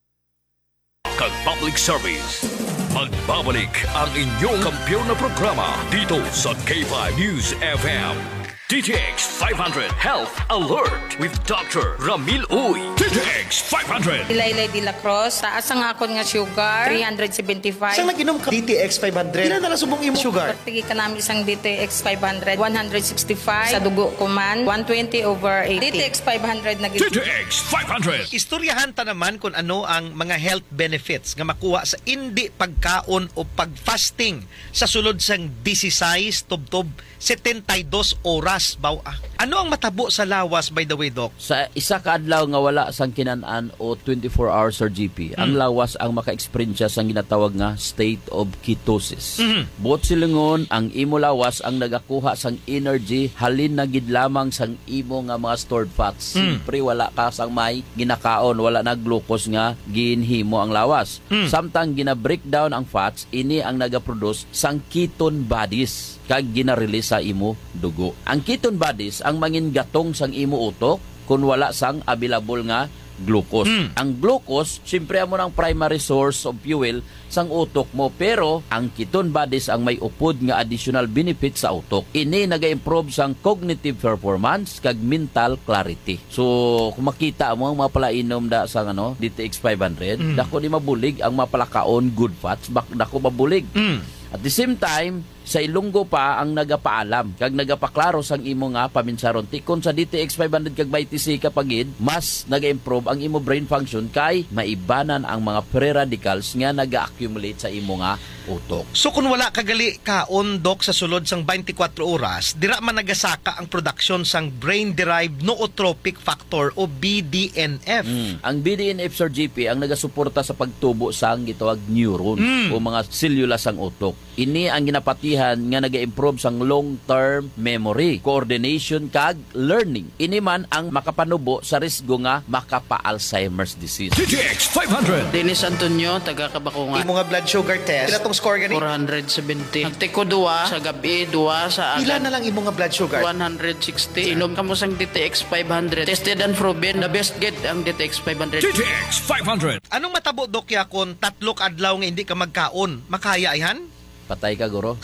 kag Public Service. Magbabalik ang inyong kampiyon na programa dito sa K five News F M. D T X five hundred Health Alert with Doctor Ramil Uy. D T X five hundred. Ilaylay de la Cruz, taas ang akon nga sugar, three seventy-five. Sang nag-inom ka D T X five hundred? Ilan na lang subong imo sugar? Pagtigi ka namin isang D T X five hundred, one sixty-five. Sa dugo ko man, one twenty over eighty. D T X five hundred na D T X five hundred. Istoryahan ta naman kung ano ang mga health benefits nga makuha sa hindi pagkaon o pag-fasting sa sulod sang sixteen tubtob seventy-two oras baw. Ah. Ano ang matabo sa lawas, by the way, Doc? Sa isa ka adlaw nga wala sang kinanan o twenty-four hours or G P, mm. ang lawas ang maka-experience sang ginatawag nga state of ketosis. Mm-hmm. Buot silingon, ang imo lawas ang nagakuha sang energy halin na gid lamang sang imo nga mga stored fats. Mm. Siyempre wala ka sang may ginakaon, wala na glucose nga ginhimo ang lawas. Mm. Samtang gina-breakdown ang fats, ini ang nagaproduce sang ketone bodies kag gina-release sa imo dugo. Ang ketone bodies ang mangin gatong sang imo utok kung wala sang available nga glucose. Mm. Ang glucose, siyempre amo ng primary source of fuel sang utok mo, pero ang ketone bodies ang may upod nga additional benefit sa utok. Ini naga-improve sang cognitive performance kag mental clarity. So, kung makita mo ang mga palainom da sang ano, D T X five hundred, mm. dako di mabulig ang mapalakaon good fats, bak dako mabulig. Mm. At the same time, sa Ilonggo pa ang nagapaalam kag nagapaklaro sang imo nga paminsaron tikon sa D T X five hundred kag B T C kapagid mas naga-improve ang imo brain function kay maibanan ang mga free radicals nga naga-accumulate sa imo nga utok. So kung wala kagali kaon, Doc, sa sulod sang twenty-four oras, dira man nagasaka ang production sang brain-derived nootropic factor o B D N F. Mm. Ang B D N F, Sir G P, ang nagasuporta sa pagtubo sang gitawag neurons mm. o mga selula sang utok. Ini ang ginapatihan nga naga-improve sang long-term memory, coordination kag learning. Ini man ang makapanubo sa risgo nga makapa-Alzheimer's disease. D T X five hundred. Dennis Antonio, taga Kabakungan. Imo nga blood sugar test, pila tong score gani? four seventy. Nagtiko duwa sa gabi, duwa sa agad. Pila na lang imo nga blood sugar? one sixty. Inom ka mo sang D T X five hundred. Tested and proven, the best get ang D T X five hundred. D T X five hundred. Anong matabo, Doc, ya kung tatlo ka adlaw nga hindi ka magkaon? Makaya ayhan? Patay ka, guro.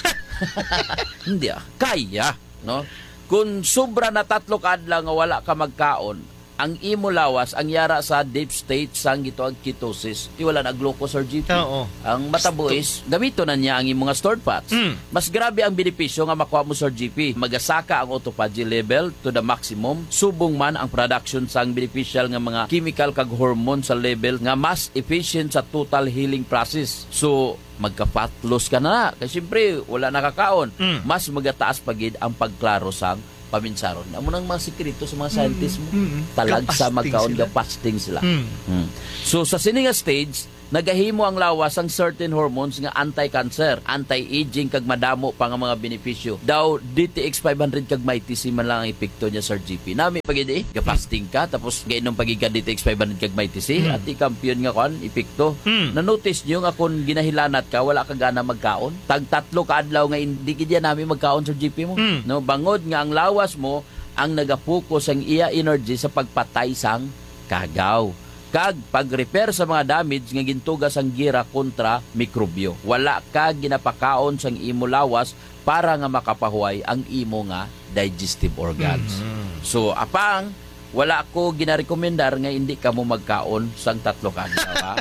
Hindi ah. Kaya, no? Kung sobra na tatlo ka adlaw nga wala ka magkaon, ang imo lawas ang yara sa deep state sang gitawag ketosis. Di wala na glucose or G P. Oo. Ang matabo is gamito na niya ang imong mga stored fats. Mm. Mas grabe ang benepisyo nga makuha mo sa G P. Magasaka ang autophagy level to the maximum. Subong man ang production sang beneficial nga mga chemical kag hormone sa level nga mas efficient sa total healing process. So magka-fat loss ka na. Kasi siyempre, wala nakakaon. Mm. Mas magataas pagid ang pagklaro sang paminsaron. Amo nang mga sikreto sa mga scientists mo. Mm. Talag sa Kapasting magkaon sila. ga fasting sila. Mm. Mm. So sa sininga stage, nagahimo ang lawas ang certain hormones nga anti-cancer, anti-aging kag madamo pa nga mga benepisyo. Daw D T X five hundred kag mighty si man lang ang epekto niya Sir G P. Nami pagidi, ga fasting ka tapos gainom pagika D T X five hundred kag mighty si Mm. at i-kampiyon nga kon epekto. Mm. Na-notice niyo nga kung ginahilanat ka wala ka gana magkaon. Tag tatlo ka adlaw nga hindi gid nami magkaon Sir G P mo. Mm. No, bangod nga ang lawas mo ang nagapokus ang iya energy sa pagpatay sang kagaw. Kag pag-repair sa mga damage nga gintugas ang gira kontra mikrobyo. Wala ka ginapakaon sang imo lawas para nga makapahuay ang imo nga digestive organs. Mm-hmm. So apang wala ko ginarekomendar nga hindi ka mo magkaon sang tatlo ka adlaw. Ha?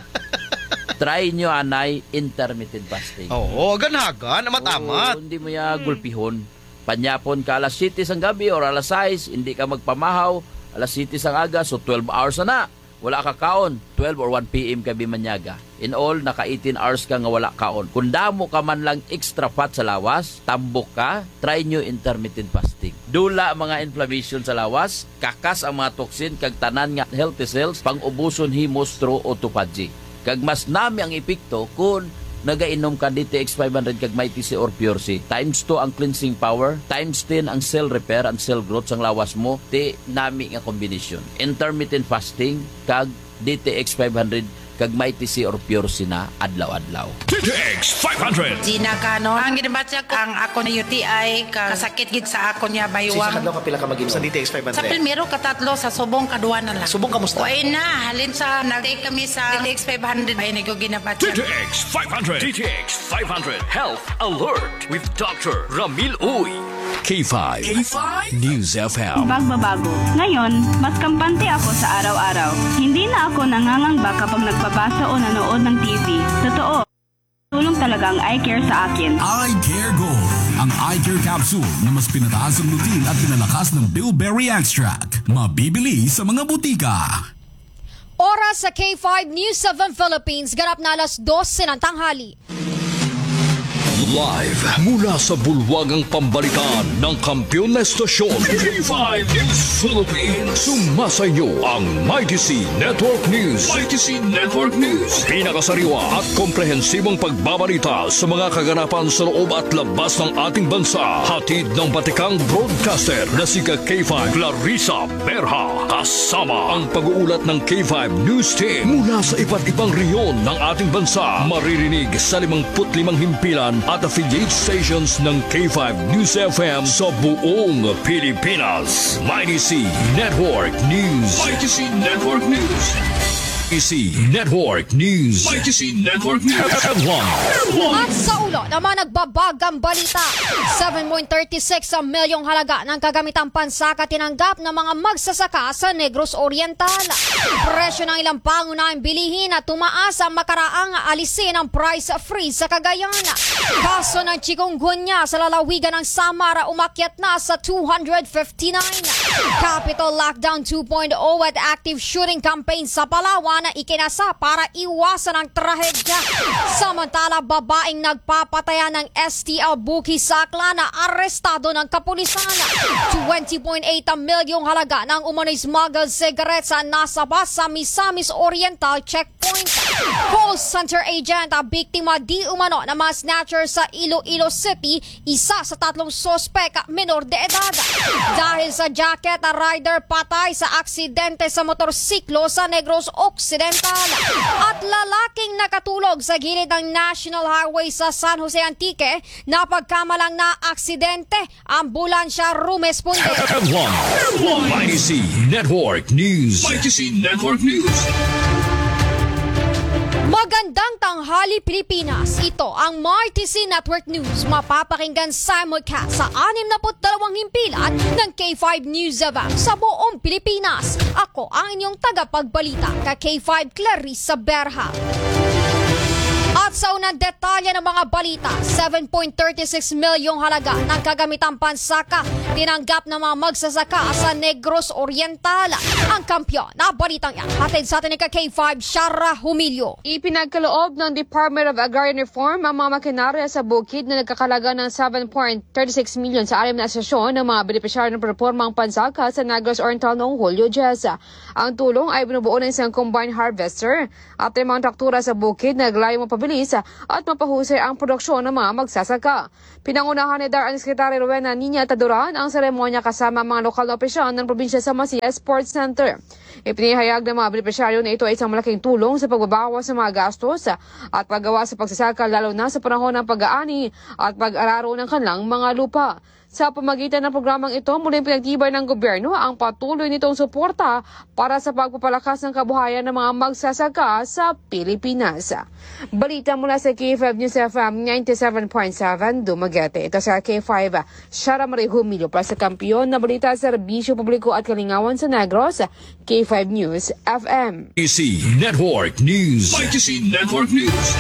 Try nyo anay intermittent fasting. Oo, ganaga, namatamat. Oo, hindi mo ya gulpihon. Panyapon ka alas siyete sang gabi or alas sais, hindi ka magpamahaw, alas siyete sang aga, so twelve hours na na. Wala ka kaon, twelve or one p m ka bimanyaga. In all, naka eighteen hours ka nga wala kaon. Kung damo ka man lang extra fat sa lawas, tambok ka, try nyo intermittent fasting. Dula mga inflammation sa lawas, kakas ang mga toxin, kag tanan nga healthy cells, pang-ubuson himos through autophagy. Kag mas nami ang epekto kung nagainom ka D T X five hundred kag mighty C or pure C. Times two ang cleansing power, times ten ang cell repair and cell growth sang lawas mo. Ti nami nga combination. Intermittent fasting kag D T X five hundred kag mighty C or pure C na adlaw-adlaw. D T X five hundred. Sina kanon ang ginabatya ko ang ako na U T I ka kasakit gid sa ako niya baywang. ka pila ka mag sa D T X five Sa primero katatlo sa subong kaduwa na lang. Subong kamusta? Uy na halin sa nag-take kami sa D T X five hundred ay nagyo ginabatya. D T X five hundred. D T X five hundred. Health Alert with Doctor Ramil Uy. K five. K five News F M. Bagbabago. Ngayon, mas kampante ako sa araw-araw. Hindi na ako nangangamba kapag nagbabasa o nanood ng T V. Totoo. Tulong talaga ang eye care sa akin. Eye Care Gold. Ang eye care capsule na mas pinataas ang lutin at pinalakas ng bilberry extract. Mabibili sa mga butika. Oras sa K five News seven Philippines. Ganap na alas dose ng tanghali. Live mula sa bulwagang pambalitaan ng kampiyon na estasyon K five News Philippines. Sumasayo ang Mighty C Network News. Mighty C Network News. Pinakasariwa at komprehensibong pagbabalita sa mga kaganapan sa loob at labas ng ating bansa. Hatid ng batikang broadcaster na si K five Clarissa Berha. Kasama ang pag-uulat ng K five News Team mula sa iba't ibang reyon ng ating bansa. Maririnig sa limangput limang himpilan at affiliate stations ng K five News F M sa buong Pilipinas. Mighty C Network News. Mighty C Network News. Mighty C Network News. Mighty C Network News. At sa ulo naman nagbabagang balita. seven point three six ang milyong halaga ng kagamitang pansaka tinanggap ng mga magsasaka sa Negros Oriental. Presyo ng ilang pangunahing bilihin at tumaas ang makaraang alisin ang price freeze sa Cagayan. Kaso ng chikungunya sa lalawigan ng Samar umakyat na sa two hundred fifty-nine. Capital Lockdown two point oh at active shooting campaign sa Palawan na ikinasa para iwasan ang trahedya. Samantala, babaeng nagpapataya ng S T L Buki Sakla na arestado ng kapulisan. twenty point eight milyong halaga ng umano'y smuggled cigarettes sa nasaba sa Misamis Oriental Checkpoint. Call center agent ang biktima di umano na mga snatcher sa Iloilo City, isa sa tatlong sospek menor de edad. Dahil sa jacket, rider patay sa aksidente sa motorsiklo sa Negros Occidental. At lalaking nakatulog sa gilid ng National Highway sa San Jose Antique na pagkamalang na aksidente, ambulansya rumesponde. Mighty C Network News. Mighty C Network News. Magandang tanghali Pilipinas. Ito ang Mighty C Network News. Mapapakinggan simulcast sa anim na dalawang himpilan ng K five News F M sa buong Pilipinas. Ako ang inyong tagapagbalita, ka K five Clarissa Berha. At At sa unang detalye ng mga balita, seven point three six milyong halaga ng kagamitang pansaka tinanggap ng mga magsasaka sa Negros Oriental. Ang kampyon na balitang yan, hatid sa atin ni K five, Shara Humilio. Ipinagkaloob ng Department of Agrarian Reform ang mga makinarya sa bukid na nagkakalaga ng seven point three six milyon sa anim na asosasyon ng mga benepisyaryo ng reformang pansaka sa Negros Oriental noong Hulyo ten. Ang tulong ay binubuo ng isang combine harvester at may mga traktura sa bukid na naglayong mapabilis at mapahusay ang produksyon ng mga magsasaka. Pinangunahan ni D A R ni Secretary Rowena Niña Taduran ang seremonya kasama mga lokal na opisyal ng probinsya sa Masaya Sports Center. Ipinihayag ng mga benepisyaryo na ito ay isang malaking tulong sa pagbabawas sa mga gastos at paggawa sa pagsasaka lalo na sa panahon ng pag-aani at pag-araro ng kanilang mga lupa. Sa pamagitan ng programang ito, muling pinagtibay ng gobyerno ang patuloy nitong suporta para sa pagpapalakas ng kabuhayan ng mga magsasaka sa Pilipinas. Balita mula sa K five News F M ninety-seven point seven, Dumaguete. Ito sa K five, Shara Marie Humilio para sa kampiyon na balita sa serbisyo publiko at kalingawan sa Negros, K five News F M. Y C Network News. Y C Network News.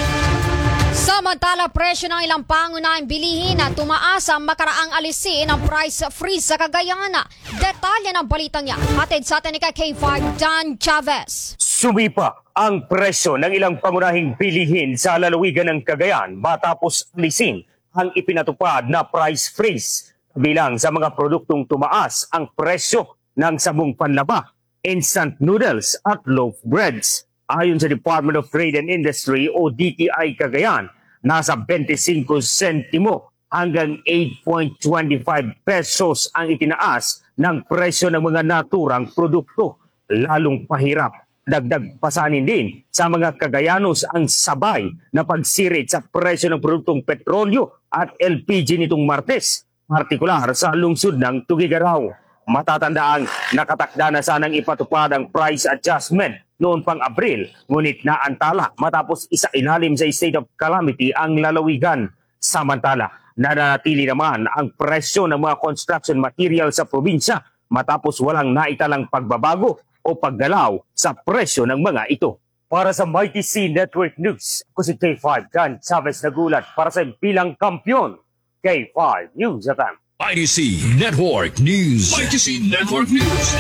Samantala, presyo ng ilang pangunahing bilihin na tumaas ang makaraang alisin ng price freeze sa Cagayan. Detalye ng balitang yan, hatid sa atin ni K five, Dan Chavez. Sumipa ang presyo ng ilang pangunahing bilihin sa lalawigan ng Cagayan matapos alisin ang ipinatupad na price freeze. Bilang sa mga produktong tumaas ang presyo ng sabong panlaba, instant noodles at loaf breads. Ayon sa Department of Trade and Industry o D T I Cagayan, nasa twenty-five sentimo hanggang eight point two five pesos ang itinaas ng presyo ng mga naturang produkto. Lalong pahirap. Dagdag pasanin din sa mga Cagayanos ang sabay na pagsirit sa presyo ng produktong petrolyo at L P G nitong Martes, partikular sa lungsod ng Tugigaraw. Matatandaang nakatakda na sanang ipatupad ang price adjustment noon pang Abril, ngunit naantala matapos isa inalim sa state of calamity ang lalawigan. Samantala, nananatili naman ang presyo ng mga construction material sa probinsya matapos walang naitalang pagbabago o paggalaw sa presyo ng mga ito. Para sa Mighty C Network News, ako si K five, Dan Chavez nagulat para sa bilang kampiyon. K five News F M. Mighty C Network News. Mighty C Network News.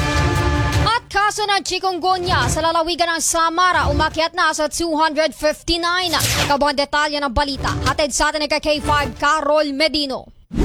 At kaso ng chikungunya sa lalawigan ng Samara umakyat na sa two hundred fifty-nine. Kabuang detalye ng balita, hatid sa atin ni K five, Carol Medino.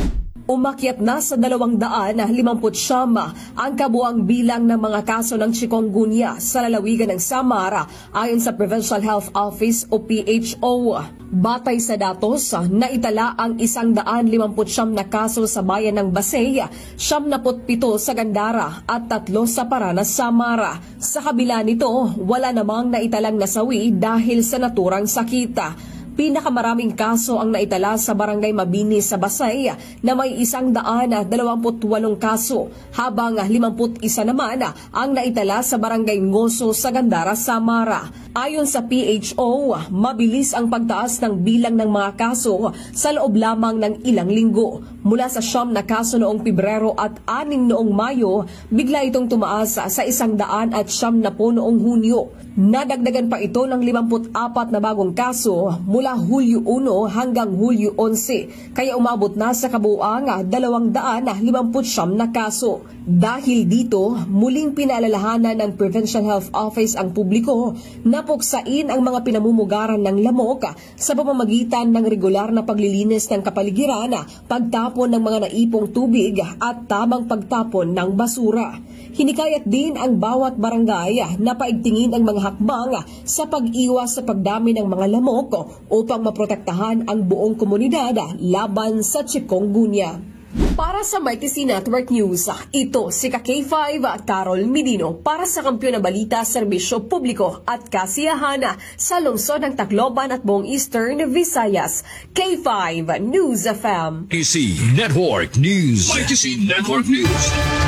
Umakyat na sa dalawang daan limampu't siyam ang kabuang bilang ng mga kaso ng chikungunya sa lalawigan ng Samara ayon sa Provincial Health Office o P H O. Batay sa datos, naitala ang isang daan limamput siyam na kaso sa bayan ng Basay, siyam naput pito sa Gandara at tatlo sa Paranas, Samara. Sa kabila nito, wala namang naitalang nasawi dahil sa naturang sakita. Pinakamaraming kaso ang naitala sa Barangay Mabini sa Basay na may isang daan dalawamput walong kaso, habang limamput isa naman ang naitala sa Barangay Ngoso sa Gandara, Samara. Ayon sa P H O, mabilis ang pagtaas ng bilang ng mga kaso sa loob lamang ng ilang linggo. Mula sa siyam na kaso noong Pebrero at anim noong Mayo, bigla itong tumaas sa isang daan at siyam na po noong Hunyo. Nadagdagan pa ito ng limamput apat na bagong kaso mula Hulyo one hanggang Hulyo eleven, kaya umabot na sa kabuuang dalawang daan limamput siyam na kaso. Dahil dito, muling pinaalalahanan ng Provincial Health Office ang publiko na puksain ang mga pinamumugaran ng lamok sa pamamagitan ng regular na paglilinis ng kapaligiran, pagtapon ng mga naipong tubig at tamang pagtapon ng basura. Hinikayat din ang bawat barangay na paigtingin ang mga hakbang sa pag-iwas sa pagdami ng mga lamok upang maprotektahan ang buong komunidad laban sa chikungunya. Para sa Mighty C Network News, ito si K five, Carol Medino para sa Kampiyon na Balita, Serbisyo Publiko at Kasiyahan sa lungsod ng Tacloban at buong Eastern Visayas. K five News F M. Mighty C Network News. Mighty C Network News.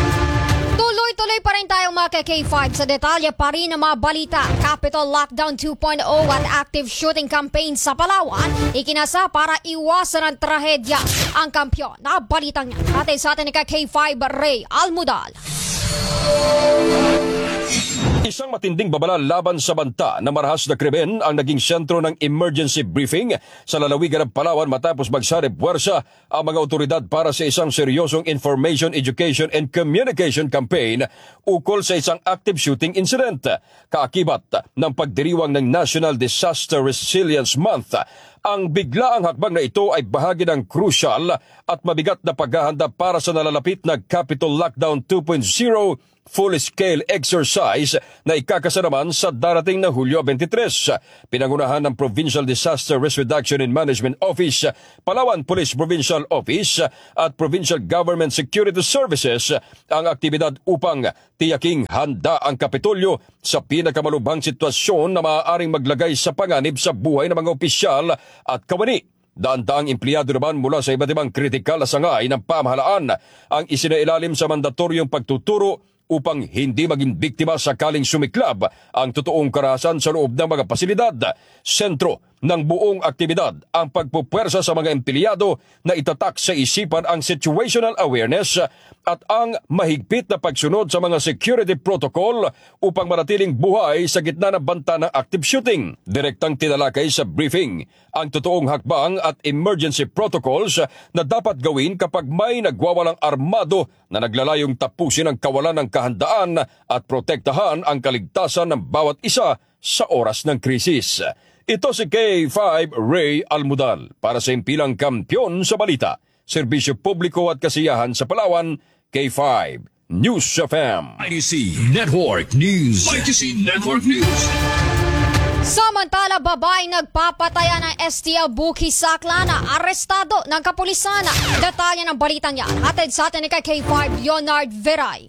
Tuloy-tuloy pa rin tayong mga K five sa detalye pa rin ng mga balita. Capital Lockdown two point oh at active shooting campaign sa Palawan ikinasa para iwasan ang trahedya. Ang kampiyon na balitang yan atin sa atin ni K five, Ray Almudal. Isang matinding babala laban sa banta na marahas na krimen ang naging sentro ng emergency briefing sa lalawigan ng Palawan matapos magsarip puwersa ang mga otoridad para sa isang seryosong information, education and communication campaign ukol sa isang active shooting incident. Kaakibat ng pagdiriwang ng National Disaster Resilience Month, ang biglaang hakbang na ito ay bahagi ng crucial at mabigat na paghahanda para sa nalalapit na Capital Lockdown two point oh full-scale exercise na ikakasanaman sa darating na Hulyo twenty-three. Pinangunahan ng Provincial Disaster Risk Reduction and Management Office, Palawan Police Provincial Office at Provincial Government Security Services ang aktibidad upang tiyaking handa ang Kapitolyo sa pinakamalubhang sitwasyon na maaaring maglagay sa panganib sa buhay ng mga opisyal at kawani. Daan-daang empleyado naman mula sa iba't ibang kritikal na sangay ng pamahalaan ang isinailalim sa mandatoryong pagtuturo upang hindi maging biktima sakaling sumiklab ang totoong karahasan sa loob ng mga pasilidad. Sentro ng buong aktibidad ang pagpupwersa sa mga empleyado na itatak sa isipan ang situational awareness at ang mahigpit na pagsunod sa mga security protocol upang manatiling buhay sa gitna ng banta ng active shooting. Direktang tinalakay sa briefing ang totoong hakbang at emergency protocols na dapat gawin kapag may nagwawalang armado na naglalayong tapusin ang kawalan ng kahandaan at protektahan ang kaligtasan ng bawat isa sa oras ng krisis. Ito si K five Ray Almudal para sa impilang kampyon sa balita, serbisyo publiko at kasiyahan sa Palawan, K five News F M. I T C Network News. I T C Network News. Samantala, babae nagpapataya ng S T L Bukis sa Aklana, arestado ng kapulisan. Detalye ng balitang yan, hatid sa atin ni K five Leonard Veray.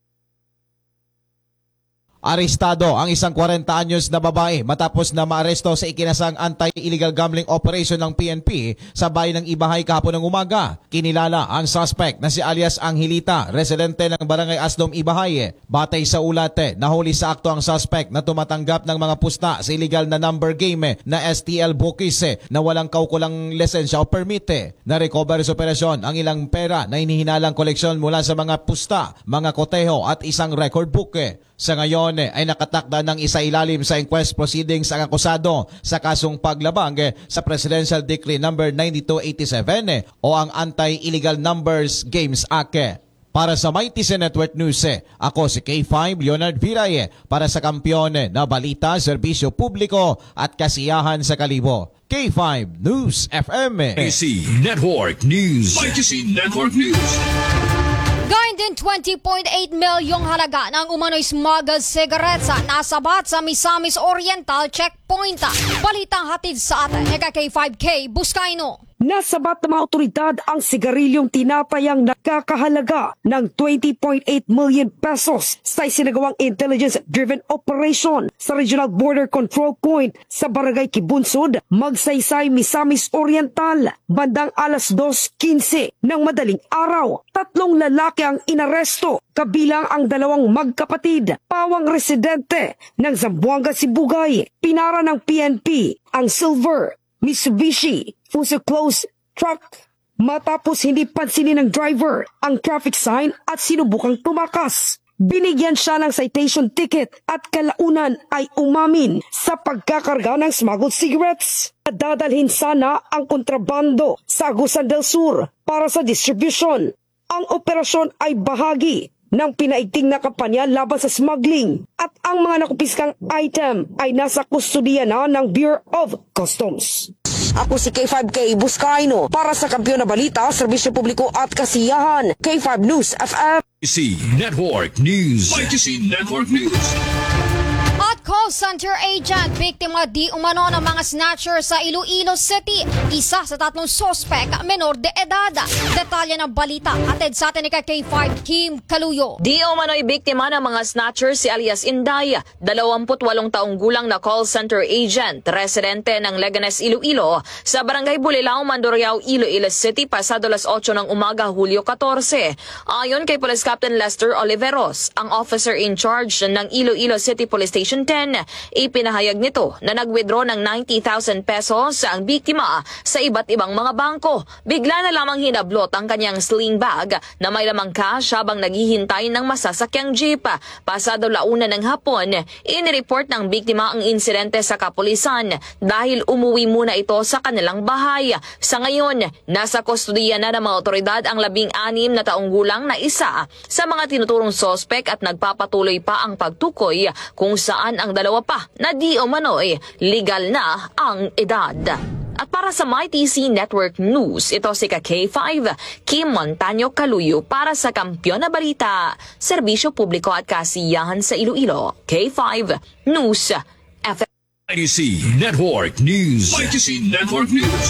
Arestado ang isang forty anyos na babae matapos na maaresto sa ikinasang anti-illegal gambling operation ng P N P sa bayan ng Ibahay kahapon ng umaga. Kinilala ang suspect na si alias Angelita, residente ng Barangay Asdom, Ibahay. Batay sa ulat, nahuli sa akto ang suspect na tumatanggap ng mga pusta sa illegal na number game na S T L Bukis na walang kaukulang lisensya o permit. Na-recover sa operasyon ang ilang pera na hinihinalang koleksyon mula sa mga pusta, mga koteho at isang record book. Sa ngayon ay nakatakda ng isa ilalim sa inquest proceedings ang akusado sa kasong paglabag sa Presidential Decree number ninety-two eighty-seven o ang Anti-Illegal Numbers Games Act. Para sa My T C Network News, ako si K five Leonard Viray para sa kampyon na balita, serbisyo publiko at kasiyahan sa Kalibo. K five News F M. I T C Network News. I T C Network News. Gayon din twenty point eight milyong halaga ng umano'y smuggled cigarettes nasabat sa Misamis Oriental Checkpoint. Balitang hatid sa atin ni K five K Buscaino. Nasabat ng mga otoridad ang sigarilyong tinatayang nakakahalaga ng twenty point eight million pesos sa isinagawang intelligence-driven operation sa Regional Border Control Point sa Barangay Kibunsod, Magsaysay, Misamis Oriental. Bandang alas dos quince ng madaling araw, tatlong lalaki ang inaresto, kabilang ang dalawang magkapatid, pawang residente ng Zamboanga, Sibugay. Pinara ng P N P ang silver Mitsubishi Fuso Close truck matapos hindi pansinin ng driver ang traffic sign at sinubukang tumakas. Binigyan siya ng citation ticket at kalaunan ay umamin sa pagkakarga ng smuggled cigarettes. Dadalhin sana ang kontrabando sa Agusan del Sur para sa distribution. Ang operasyon ay bahagi ng pinaigting na kampanya laban sa smuggling at ang mga nakupiskang item ay nasa kustudiya na ng Bureau of Customs. Ako si K five K Buscaino para sa Kampyon na Balita, Serbisyo Publiko at Kasiyahan, K five News F M. I T C Network News. I T C Network News. At call center agent, biktima di umano ng mga snatcher sa Iloilo City. Isa sa tatlong sospek, menor de edad. Detalye ng balita, atid sa atin ni K five Kim Kaluyo. Di umano'y biktima ng mga snatcher si alias Inday, dalawampu't walong taong gulang na call center agent, residente ng Leganes, Iloilo, sa Barangay Bulilao, Mandurriao, Iloilo City, pasado las otso ng umaga, Hulyo fourteen. Ayon kay Police Captain Lester Oliveros, ang officer in charge ng Iloilo City Police Station ten, ten. Ipinahayag nito na nag-withdraw ng ninety thousand pesos ang biktima sa iba't ibang mga bangko. Bigla na lamang hinablot ang kanyang sling bag na may lamang cash habang naghihintay ng masasakyang jeep. Pasado launa ng hapon, inireport ng biktima ang insidente sa kapulisan dahil umuwi muna ito sa kanilang bahay. Sa ngayon, nasa kustodiya na ng mga otoridad ang labing-anim na taong gulang na isa sa mga tinuturong sospek at nagpapatuloy pa ang pagtukoy kung saan ang dalawa pa na di umano'y legal na ang edad. At para sa My T C Network News, ito si K five, Kim Montaño Caluyo para sa Kampiyon na Balita, Serbisyo Publiko at Kasiyahan sa Iloilo. K five News F M. My T C Network News. My T C Network News.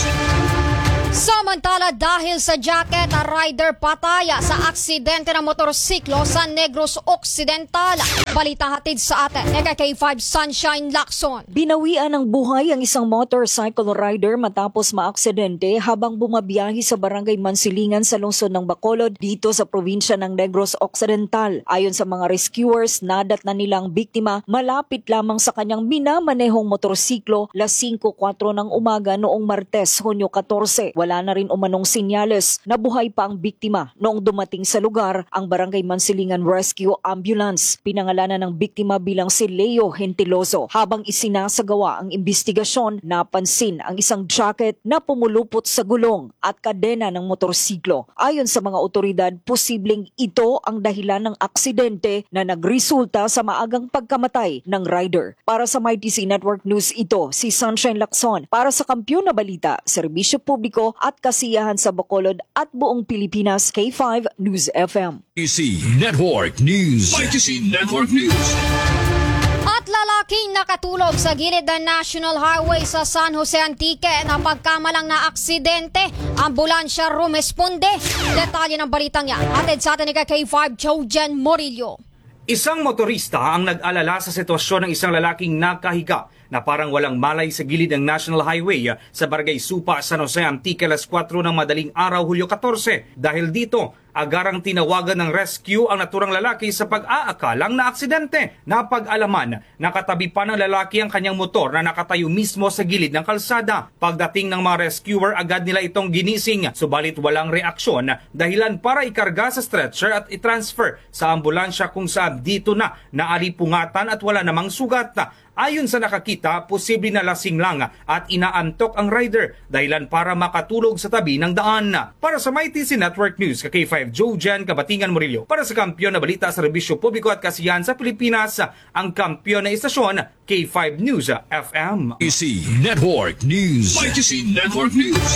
Samantala dahil sa jacket, rider pataya sa aksidente ng motorsiklo sa Negros Occidental. Balita hatid sa atin ni K five Sunshine Lacson. Binawian ng buhay ang isang motorcycle rider matapos maaksidente habang bumabiyahe sa barangay Mansilingan sa lungsod ng Bacolod dito sa probinsya ng Negros Occidental. Ayon sa mga rescuers, nadat na nilang biktima malapit lamang sa kanyang minamanehong motorsiklo las singko kwatro ng umaga noong Martes, Hunyo fourteen. Wala na rin umanong sinyales na buhay pa ang biktima noong dumating sa lugar ang Barangay Mansilingan Rescue Ambulance. Pinangalanan ng biktima bilang si Leo Gentiloso. Habang isinasagawa ang investigasyon, napansin ang isang jacket na pumulupot sa gulong at kadena ng motorsiklo. Ayon sa mga otoridad, posibleng ito ang dahilan ng aksidente na nagresulta sa maagang pagkamatay ng rider. Para sa My T C Network News, ito si Sunshine Lacson. Para sa Kampiyon na Balita, Serbisyo Publiko at Kasiyahan sa Bacolod at buong Pilipinas, K five News F M. My T C Network News. My T C Network News. At lalaking nakatulog sa gilid ng National Highway sa San Jose Antique na pagkamalang na aksidente. Ambulansya rumesponde. Detalye ng balitang yan atid sa atin ni K five Jojen Morillo. Isang motorista ang nag-alala sa sitwasyon ng isang lalaking nakahiga na parang walang malay sa gilid ng National Highway sa Barangay Supa, San Jose Antique alas kwatro ng madaling araw, Hulyo fourteen. Dahil dito, agarang tinawagan ng rescue ang naturang lalaki sa pag-aakalang na aksidente. Napag-alaman, nakatabi pa ng lalaki ang kanyang motor na nakatayo mismo sa gilid ng kalsada. Pagdating ng mga rescuer, agad nila itong ginising, subalit walang reaksyon, dahilan para ikarga sa stretcher at itransfer sa ambulansya kung saan dito na naaripungatan at wala namang sugat. Ayon sa nakakita, posible na lasing lang at inaantok ang rider, dahilan para makatulog sa tabi ng daan. Para sa My T C Network News, K five Jojen Kabatingan Murillo. Para sa Kampiyon na Balita sa Serbisyo Publiko at Kasiyahan sa Pilipinas, ang kampiyon na istasyon, K five News F M. My T C Network News. My T C Network News.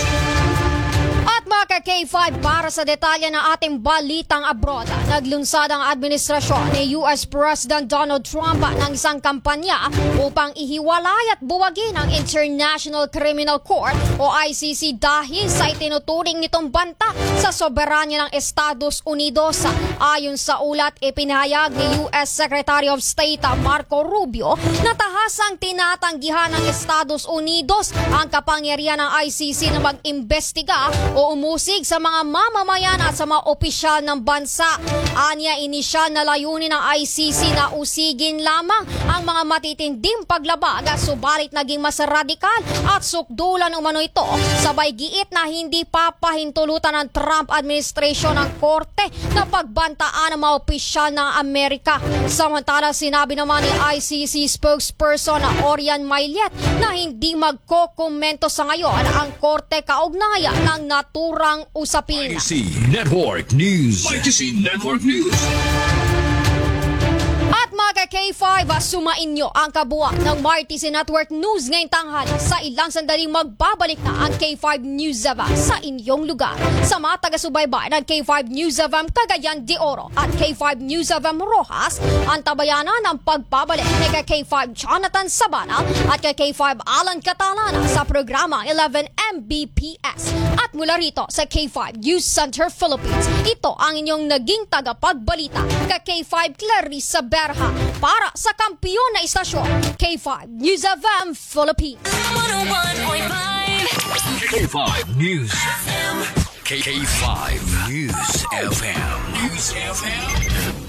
At mga K five, para sa detalye ng ating balitang abroad, naglunsad ang administrasyon ni U S President Donald Trump ng isang kampanya upang ihiwalay at buwagin ang International Criminal Court o I C C dahil sa itinuturing nitong banta sa soberanya ng Estados Unidos. Ayon sa ulat, ipinahayag ni U S Secretary of State Marco Rubio na tahasang tinatanggihan ng Estados Unidos ang kapangyarihan ng I C C na mag-imbestiga o umusig sa mga mamamayan at sa mga opisyal ng bansa. Anya, inisyal na layunin ng I C C na usigin lamang ang mga matitinding paglabag, subalit naging mas radikal at sukdulan umano ito, sabay giit na hindi papahintulutan ng Trump administration ng korte na pagbantaan ng mga opisyal ng Amerika. Samantala, sinabi naman ni I C C spokesperson na Orion Maillet na hindi magkokomento sa ngayon ang korte kaugnaya ng naturang usapin. My T C Network News. My T C Network News. At mga K five, sumainyo ang kabuuan ng My T C Network News ngayong tanghali. Sa ilang sandaling magbabalik na ang K five News F M sa inyong lugar. Sa mga taga-subaybay ng K five News F M Cagayan de Oro at K five News F M Rojas, ang tabayanan ng pagbabalik ni K five Jonathan Sabana at K five Alan Catalana sa programa eleven M B P S. At mula rito sa K five News Center Philippines, ito ang inyong naging tagapagbalita, K five Clarissa Berha, para sa kampiyon na istasyon, K five News F M Philippines. K five News F M. K five News F M. News F M.